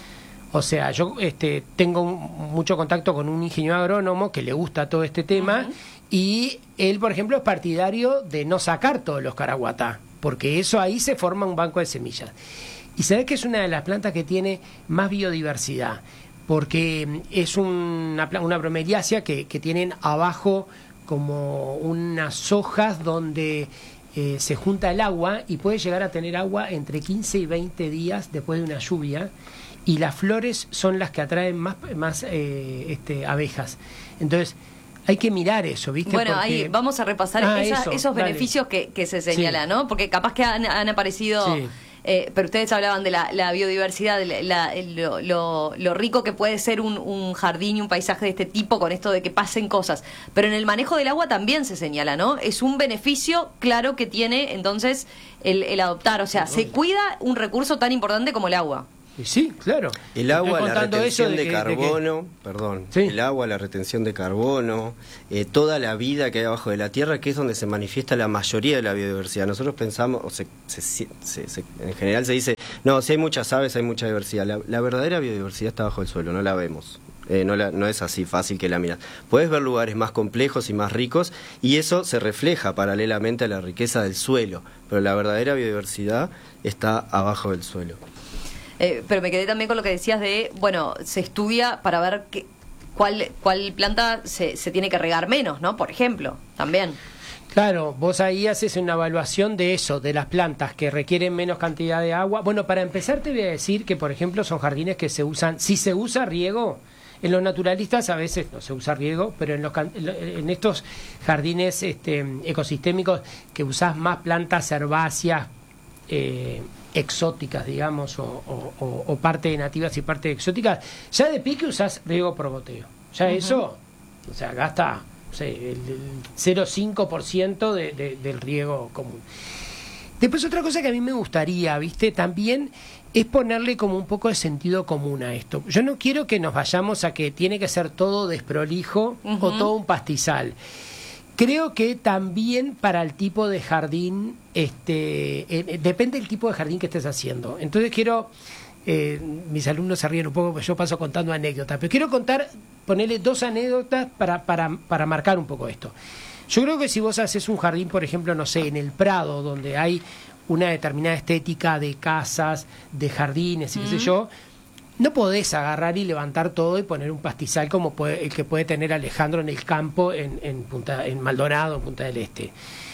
[SPEAKER 4] O sea, yo este, tengo un, mucho contacto con un ingeniero agrónomo que le gusta todo este tema, uh-huh. y él, por ejemplo, es partidario de no sacar todos los caraguatá, porque eso ahí se forma un banco de semillas. Y sabés que es una de las plantas que tiene más biodiversidad, porque es una, una bromeliácea que, que tienen abajo como unas hojas donde Eh, se junta el agua y puede llegar a tener agua entre quince y veinte días después de una lluvia, y las flores son las que atraen más, más eh, este, abejas. Entonces hay que mirar eso, ¿viste?
[SPEAKER 1] Bueno,
[SPEAKER 4] porque...
[SPEAKER 1] ahí vamos a repasar
[SPEAKER 4] ah,
[SPEAKER 1] esa,
[SPEAKER 4] eso,
[SPEAKER 1] esos
[SPEAKER 4] dale.
[SPEAKER 1] beneficios que, que se señalan, sí. ¿no? Porque capaz que han, han aparecido... Sí. Eh, pero ustedes hablaban de la, la biodiversidad, de la, la, lo, lo, lo rico que puede ser un, un jardín y un paisaje de este tipo con esto de que pasen cosas. Pero en el manejo del agua también se señala, ¿no? Es un beneficio claro que tiene entonces el, el adoptar. O sea, se cuida un recurso tan importante como el agua.
[SPEAKER 4] Sí, claro.
[SPEAKER 3] El agua, la retención de,
[SPEAKER 4] de, que,
[SPEAKER 3] carbono,
[SPEAKER 4] de que...
[SPEAKER 3] perdón,
[SPEAKER 4] ¿Sí?
[SPEAKER 3] el agua, la retención de carbono, eh, toda la vida que hay abajo de la tierra, que es donde se manifiesta la mayoría de la biodiversidad. Nosotros pensamos, o se, se, se, se, en general se dice, no, si hay muchas aves, hay mucha diversidad. La, la verdadera biodiversidad está bajo el suelo, no la vemos. Eh, no, la, no es así fácil que la miras. Puedes ver lugares más complejos y más ricos, y eso se refleja paralelamente a la riqueza del suelo, pero la verdadera biodiversidad está abajo del suelo.
[SPEAKER 1] Eh, pero me quedé también con lo que decías de, bueno, se estudia para ver qué, cuál, cuál planta se, se tiene que regar menos, ¿no? Por ejemplo, también.
[SPEAKER 4] Claro, vos ahí haces una evaluación de eso, de las plantas que requieren menos cantidad de agua. Bueno, para empezar te voy a decir que, por ejemplo, son jardines que se usan, si se usa riego, en los naturalistas a veces no se usa riego, pero en, los, en estos jardines este, ecosistémicos que usás más plantas herbáceas, eh, exóticas, digamos, o, o, o parte de nativas y parte de exóticas, ya de pique usás riego por goteo. Ya uh-huh. eso, o sea, gasta o sea, el, el cero coma cinco por ciento de, de, del riego común. Después otra cosa que a mí me gustaría, ¿viste? También es ponerle como un poco de sentido común a esto. Yo no quiero que nos vayamos a que tiene que ser todo desprolijo uh-huh. o todo un pastizal. Creo que también para el tipo de jardín, este, eh, depende del tipo de jardín que estés haciendo. Entonces quiero, eh, mis alumnos se ríen un poco porque yo paso contando anécdotas, pero quiero contar, ponerle dos anécdotas para, para, para marcar un poco esto. Yo creo que si vos haces un jardín, por ejemplo, no sé, en el Prado, donde hay una determinada estética de casas, de jardines y qué sé yo, no podés agarrar y levantar todo y poner un pastizal como puede, el que puede tener Alejandro en el campo en, en, Punta, en Maldonado, en Punta del Este.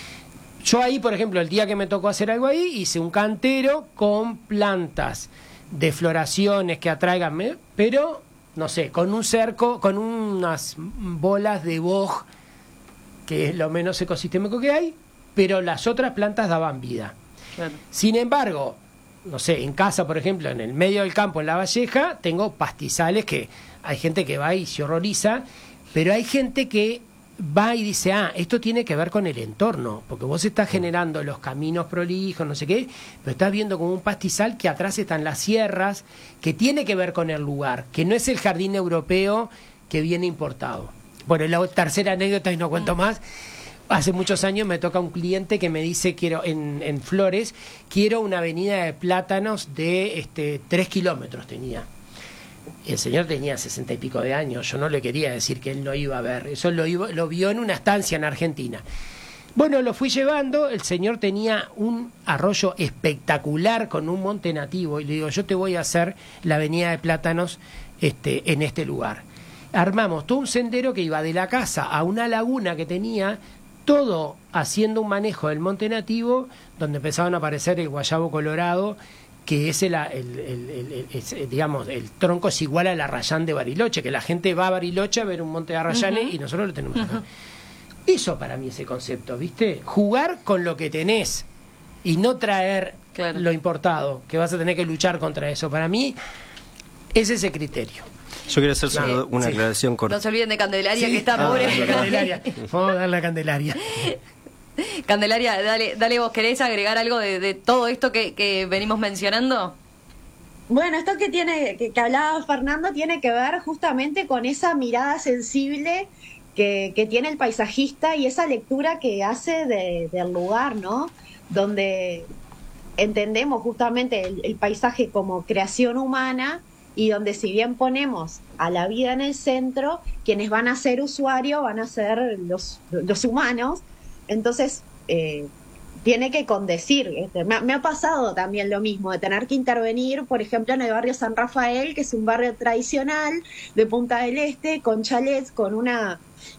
[SPEAKER 4] Yo ahí, por ejemplo, el día que me tocó hacer algo ahí, hice un cantero con plantas de floraciones que atraigan, pero, no sé, con un cerco, con unas bolas de boj, que es lo menos ecosistémico que hay, pero las otras plantas daban vida. Claro. Sin embargo, no sé, en casa, por ejemplo, en el medio del campo, en La Valleja, tengo pastizales que hay gente que va y se horroriza, pero hay gente que va y dice, ah, esto tiene que ver con el entorno, porque vos estás generando los caminos prolijos, no sé qué, pero estás viendo como un pastizal que atrás están las sierras, que tiene que ver con el lugar, que no es el jardín europeo que viene importado. Bueno, la tercera anécdota, y no cuento más. Hace muchos años me toca un cliente que me dice, quiero en, en Flores, quiero una avenida de plátanos de este, tres kilómetros tenía. Y el señor tenía sesenta y pico de años, yo no le quería decir que él no iba a ver, eso lo, iba, lo vio en una estancia en Argentina. Bueno, lo fui llevando, el señor tenía un arroyo espectacular con un monte nativo, y le digo, yo te voy a hacer la avenida de plátanos este, en este lugar. Armamos todo un sendero que iba de la casa a una laguna que tenía, todo haciendo un manejo del monte nativo, donde empezaban a aparecer el guayabo colorado, que es el, el, el, el, el digamos, el tronco es igual al arrayán de Bariloche, que la gente va a Bariloche a ver un monte de arrayanes, uh-huh. y nosotros lo tenemos acá. Uh-huh. Eso para mí ese concepto, ¿viste? Jugar con lo que tenés y no traer claro. lo importado, que vas a tener que luchar contra eso. Para mí es ese criterio.
[SPEAKER 3] Yo quiero hacer solo una sí. aclaración corta.
[SPEAKER 1] No se olviden de Candelaria,
[SPEAKER 4] sí.
[SPEAKER 1] que está
[SPEAKER 4] ah,
[SPEAKER 1] pobre.
[SPEAKER 4] Candelaria. Vamos a darle a Candelaria.
[SPEAKER 1] Candelaria, dale, dale vos, ¿querés agregar algo de, de todo esto que, que venimos mencionando?
[SPEAKER 2] Bueno, esto que tiene que, que hablaba Fernando tiene que ver justamente con esa mirada sensible que, que tiene el paisajista y esa lectura que hace de, del lugar, ¿no? Donde entendemos justamente el, el paisaje como creación humana, y donde si bien ponemos a la vida en el centro, quienes van a ser usuarios van a ser los, los humanos. Entonces eh, tiene que condecir. Este, me, me ha pasado también lo mismo, de tener que intervenir, por ejemplo, en el barrio San Rafael, que es un barrio tradicional de Punta del Este, con chalets, con una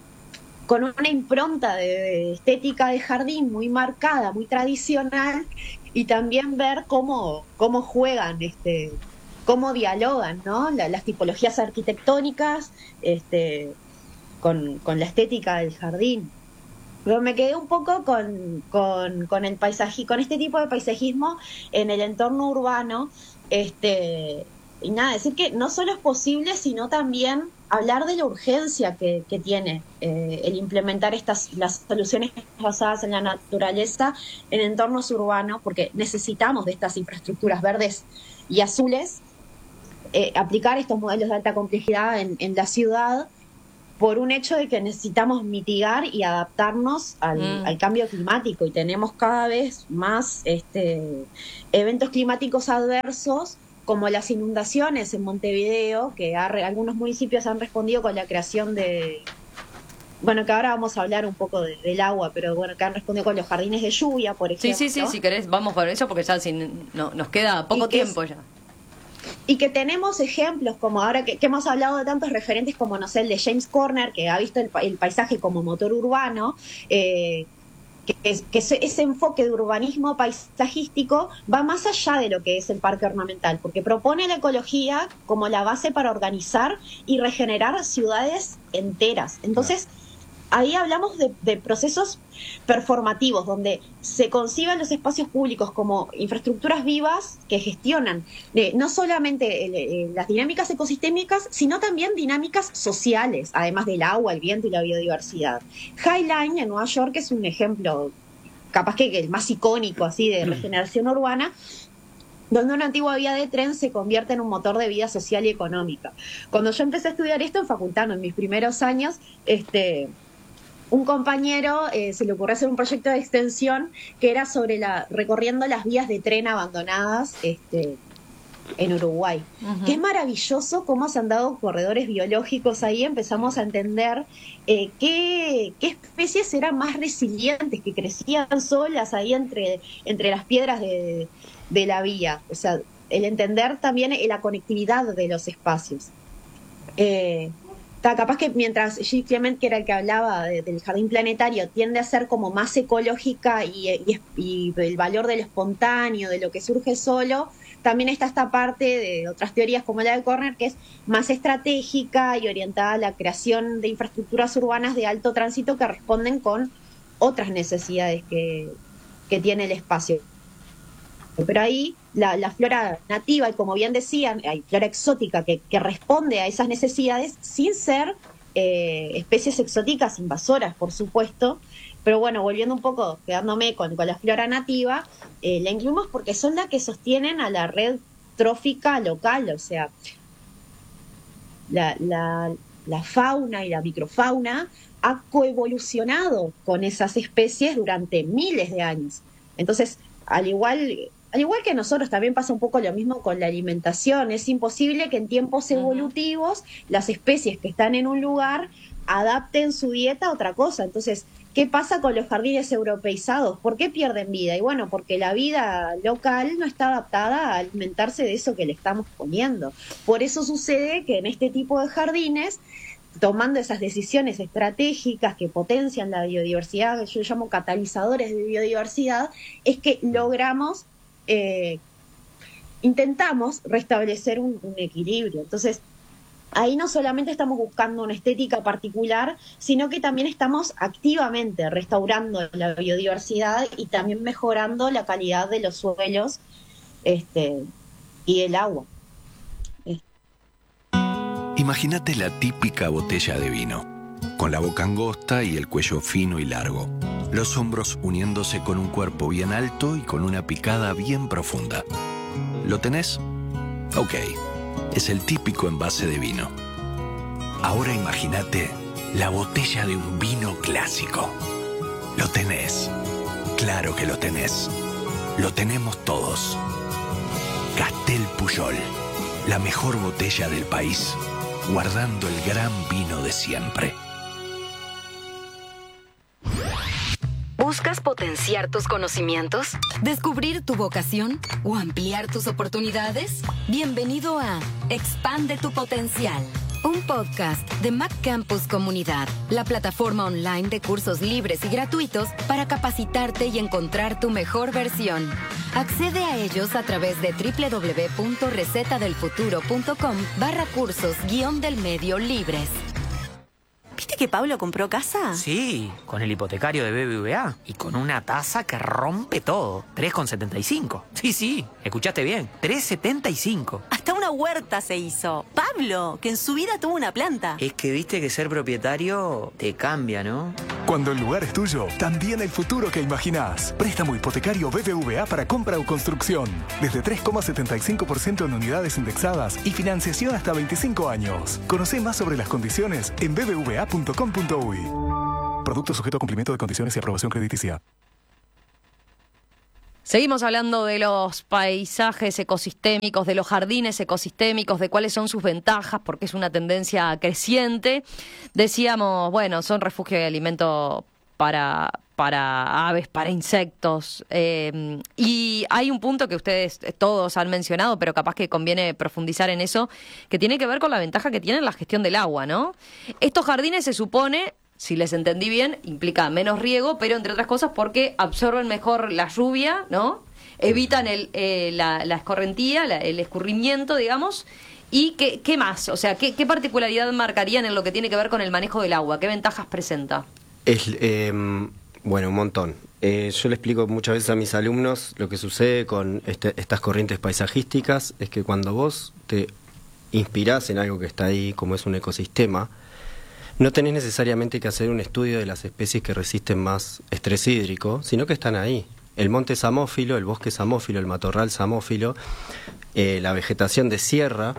[SPEAKER 2] con una impronta de, de estética de jardín muy marcada, muy tradicional, y también ver cómo, cómo juegan este cómo dialogan, ¿no? La, las tipologías arquitectónicas este, con, con la estética del jardín. Pero me quedé un poco con, con, con el paisaje, con este tipo de paisajismo en el entorno urbano. Este, y nada, decir que no solo es posible, sino también hablar de la urgencia que, que tiene eh, el implementar estas las soluciones basadas en la naturaleza en entornos urbanos, porque necesitamos de estas infraestructuras verdes y azules, eh, aplicar estos modelos de alta complejidad en, en la ciudad, por un hecho de que necesitamos mitigar y adaptarnos al, mm. al cambio climático, y tenemos cada vez más este, eventos climáticos adversos, como las inundaciones en Montevideo, que ha, algunos municipios han respondido con la creación de, bueno, que ahora vamos a hablar un poco de, del agua, pero bueno, que han respondido con los jardines de lluvia, por ejemplo.
[SPEAKER 1] Sí, sí, sí, si querés, vamos por eso, porque ya sin, no, nos queda poco tiempo es, ya.
[SPEAKER 2] Y que tenemos ejemplos, como ahora que, que hemos hablado de tantos referentes como, no sé, el de James Corner, que ha visto el, el paisaje como motor urbano, eh, que, es, que ese, ese enfoque de urbanismo paisajístico va más allá de lo que es el parque ornamental, porque propone la ecología como la base para organizar y regenerar ciudades enteras. Entonces, ahí hablamos de, de procesos performativos, donde se conciben los espacios públicos como infraestructuras vivas que gestionan eh, no solamente eh, las dinámicas ecosistémicas, sino también dinámicas sociales, además del agua, el viento y la biodiversidad. High Line en Nueva York es un ejemplo, capaz que el más icónico así de regeneración urbana, donde una antigua vía de tren se convierte en un motor de vida social y económica. Cuando yo empecé a estudiar esto en facultad, en mis primeros años, este... un compañero eh, se le ocurrió hacer un proyecto de extensión que era sobre la recorriendo las vías de tren abandonadas este, en Uruguay. Uh-huh. Que es maravilloso cómo se han dado corredores biológicos ahí. Empezamos a entender eh, qué, qué especies eran más resilientes, que crecían solas ahí entre, entre las piedras de, de la vía. O sea, el entender también la conectividad de los espacios. Eh, Capaz que mientras Gilles Clement, que era el que hablaba de, del jardín planetario, tiende a ser como más ecológica y, y, y el valor de lo espontáneo, de lo que surge solo, también está esta parte de otras teorías como la de Corner, que es más estratégica y orientada a la creación de infraestructuras urbanas de alto tránsito que responden con otras necesidades que, que tiene el espacio. Pero ahí la, la flora nativa, y como bien decían, hay flora exótica que, que responde a esas necesidades sin ser eh, especies exóticas invasoras, por supuesto. Pero bueno, volviendo un poco, quedándome con, con la flora nativa, eh, la incluimos porque son las que sostienen a la red trófica local, o sea, la, la, la fauna y la microfauna ha coevolucionado con esas especies durante miles de años. Entonces, al igual... Al igual que nosotros, también pasa un poco lo mismo con la alimentación. Es imposible que en tiempos evolutivos uh-huh. las especies que están en un lugar adapten su dieta a otra cosa. Entonces, ¿qué pasa con los jardines europeizados? ¿Por qué pierden vida? Y bueno, porque la vida local no está adaptada a alimentarse de eso que le estamos poniendo. Por eso sucede que en este tipo de jardines, tomando esas decisiones estratégicas que potencian la biodiversidad, que yo llamo catalizadores de biodiversidad, es que logramos... Eh, intentamos restablecer un, un equilibrio. Entonces, ahí no solamente estamos buscando una estética particular, sino que también estamos activamente restaurando la biodiversidad y también mejorando la calidad de los suelos este, y el agua.
[SPEAKER 8] Imagínate la típica botella de vino, con la boca angosta y el cuello fino y largo. Los hombros uniéndose con un cuerpo bien alto y con una picada bien profunda. ¿Lo tenés? Ok, es el típico envase de vino. Ahora imagínate la botella de un vino clásico. Lo tenés. Claro que lo tenés. Lo tenemos todos. Castel Pujol, la mejor botella del país, guardando el gran vino de siempre.
[SPEAKER 10] ¿Buscas potenciar tus conocimientos? ¿Descubrir tu vocación? ¿O ampliar tus oportunidades? Bienvenido a Expande tu Potencial, un podcast de Mac Campus Comunidad, la plataforma online de cursos libres y gratuitos para capacitarte y encontrar tu mejor versión. Accede a ellos a través de www.recetadelfuturo.com barra cursos guión del medio libres. ¿Viste que
[SPEAKER 5] que Pablo compró casa?
[SPEAKER 6] Sí, con el hipotecario de B B V A y con una tasa que rompe todo. tres coma setenta y cinco. Sí, sí, escuchaste bien. tres coma setenta y cinco.
[SPEAKER 5] Hasta una huerta se hizo. Pablo, que en su vida tuvo una planta.
[SPEAKER 6] Es que viste que ser propietario te cambia, ¿no?
[SPEAKER 7] Cuando el lugar es tuyo, también el futuro que imaginás. Préstamo hipotecario B B V A para compra o construcción. Desde tres coma setenta y cinco por ciento en unidades indexadas y financiación hasta veinticinco años. Conocé más sobre las condiciones en b b v a punto com punto u y. Producto sujeto a cumplimiento de condiciones y aprobación crediticia.
[SPEAKER 1] Seguimos hablando de los paisajes ecosistémicos, de los jardines ecosistémicos, de cuáles son sus ventajas, porque es una tendencia creciente. Decíamos, bueno, son refugio de alimento para, para aves, para insectos. Eh, y hay un punto que ustedes todos han mencionado, pero capaz que conviene profundizar en eso, que tiene que ver con la ventaja que tiene la gestión del agua, ¿no? Estos jardines se supone, si les entendí bien, implica menos riego, pero entre otras cosas porque absorben mejor la lluvia, ¿no? Evitan el, eh, la, la escorrentía, la, el escurrimiento, digamos. ¿Y qué, qué más? O sea, ¿qué, qué particularidad marcarían en lo que tiene que ver con el manejo del agua? ¿Qué ventajas presenta?
[SPEAKER 3] Es, eh, bueno, un montón. Eh, yo le explico muchas veces a mis alumnos lo que sucede con este, estas corrientes paisajísticas, es que cuando vos te inspirás en algo que está ahí, como es un ecosistema, no tenés necesariamente que hacer un estudio de las especies que resisten más estrés hídrico, sino que están ahí. El monte samófilo, el bosque samófilo, el matorral samófilo, eh, la vegetación de sierra,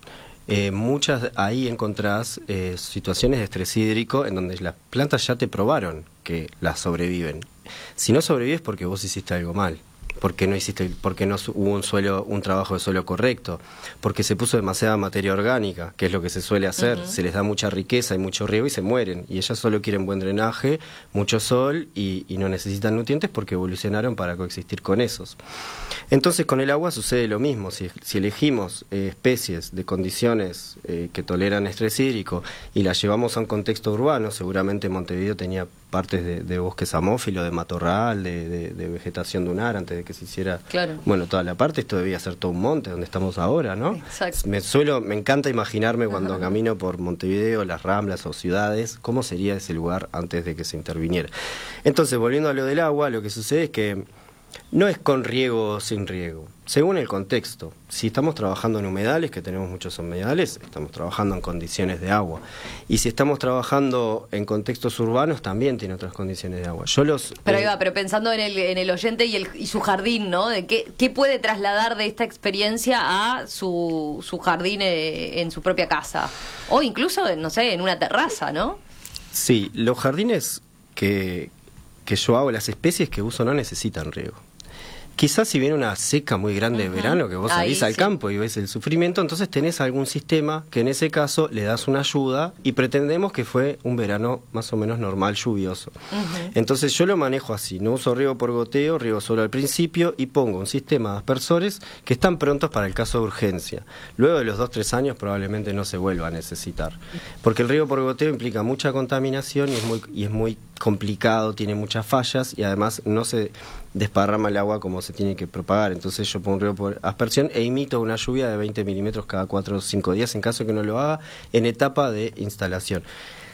[SPEAKER 3] eh, muchas ahí encontrás eh, situaciones de estrés hídrico en donde las plantas ya te probaron que las sobreviven. Si no sobrevives porque vos hiciste algo mal. Porque no hiciste, porque no hubo un suelo, un trabajo de suelo correcto, porque se puso demasiada materia orgánica, que es lo que se suele hacer, uh-huh. Se les da mucha riqueza y mucho riego y se mueren, y ellas solo quieren buen drenaje, mucho sol y, y no necesitan nutrientes porque evolucionaron para coexistir con esos. Entonces con el agua sucede lo mismo, si, si elegimos eh, especies de condiciones eh, que toleran estrés hídrico y las llevamos a un contexto urbano, seguramente Montevideo tenía partes de, de bosque samófilo, de matorral, de, de, de vegetación dunar antes de que se hiciera, claro. Bueno, toda la parte, esto debía ser todo un monte donde estamos ahora, ¿no?
[SPEAKER 1] Exacto.
[SPEAKER 3] Me suelo, me encanta imaginarme cuando Ajá. camino por Montevideo, las Ramblas o ciudades, cómo sería ese lugar antes de que se interviniera. Entonces, volviendo a lo del agua, lo que sucede es que no es con riego o sin riego, según el contexto. Si estamos trabajando en humedales, que tenemos muchos humedales, estamos trabajando en condiciones de agua. Y si estamos trabajando en contextos urbanos, también tiene otras condiciones de agua. Yo los
[SPEAKER 1] Pero ahí
[SPEAKER 3] eh,
[SPEAKER 1] va, pero pensando en el, en el oyente y, el, y su jardín, ¿no? De qué, qué puede trasladar de esta experiencia a su, su jardín eh, en su propia casa. O incluso, no sé, en una terraza, ¿no?
[SPEAKER 3] Sí, los jardines que, que yo hago, las especies que uso no necesitan riego. Quizás si viene una seca muy grande uh-huh. de verano, que vos salís al sí. campo y ves el sufrimiento, entonces tenés algún sistema que en ese caso le das una ayuda y pretendemos que fue un verano más o menos normal, lluvioso. Uh-huh. Entonces yo lo manejo así, no uso riego por goteo, riego solo al principio y pongo un sistema de aspersores que están prontos para el caso de urgencia. Luego de los dos, tres años probablemente no se vuelva a necesitar. Porque el riego por goteo implica mucha contaminación y es muy, y es muy complicado, tiene muchas fallas y además no se desparrama el agua como se tiene que propagar. Entonces yo pongo un riego por aspersión e imito una lluvia de veinte milímetros cada cuatro o cinco días en caso que no lo haga en etapa de instalación.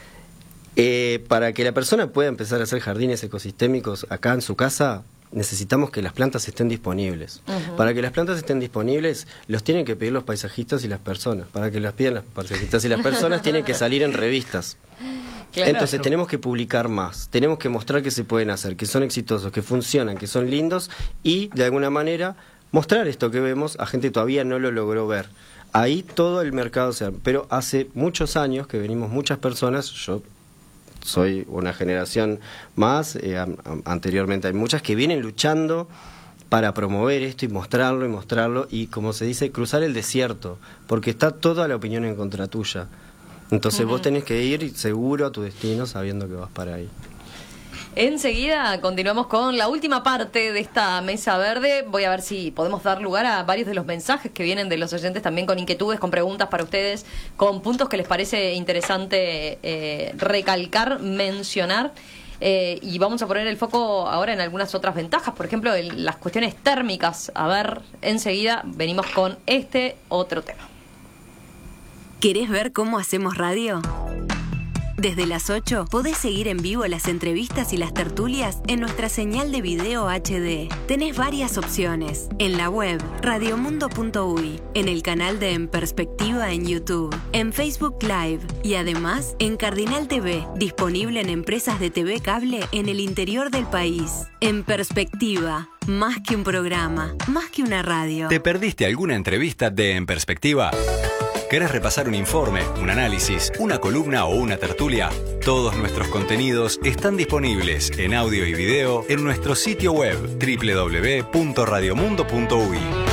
[SPEAKER 3] Eh, para que la persona pueda empezar a hacer jardines ecosistémicos acá en su casa, necesitamos que las plantas estén disponibles. Uh-huh. Para que las plantas estén disponibles, los tienen que pedir los paisajistas y las personas. Para que las pidan los paisajistas y las personas, tienen que salir en revistas. Claro. Entonces tenemos que publicar más, tenemos que mostrar que se pueden hacer, que son exitosos, que funcionan, que son lindos y de alguna manera mostrar esto que vemos a gente que todavía no lo logró ver. Ahí todo el mercado se... Pero hace muchos años que venimos muchas personas, yo soy una generación más, eh, a, a, anteriormente hay muchas que vienen luchando para promover esto y mostrarlo y mostrarlo y, como se dice, cruzar el desierto, porque está toda la opinión en contra tuya. Entonces uh-huh. vos tenés que ir seguro a tu destino sabiendo que vas para ahí.
[SPEAKER 1] Enseguida continuamos con la última parte de esta mesa verde. Voy a ver si podemos dar lugar a varios de los mensajes que vienen de los oyentes, también con inquietudes, con preguntas para ustedes, con puntos que les parece interesante eh, recalcar, mencionar. Eh, y vamos a poner el foco ahora en algunas otras ventajas, por ejemplo, en las cuestiones térmicas. A ver, enseguida venimos con este otro tema.
[SPEAKER 10] ¿Querés ver cómo hacemos radio?
[SPEAKER 20] Desde las ocho podés seguir en vivo las entrevistas y las tertulias en nuestra señal de video H D. Tenés varias opciones. En la web radiomundo punto uy, en el canal de En Perspectiva en YouTube, en Facebook Live y además en Cardinal T V, disponible en empresas de T V cable en el interior del país. En Perspectiva, más que un programa, más que una radio.
[SPEAKER 21] ¿Te perdiste alguna entrevista de En Perspectiva? ¿Querés repasar un informe, un análisis, una columna o una tertulia? Todos nuestros contenidos están disponibles en audio y video en nuestro sitio web doble u doble u doble u punto radiomundo punto uy.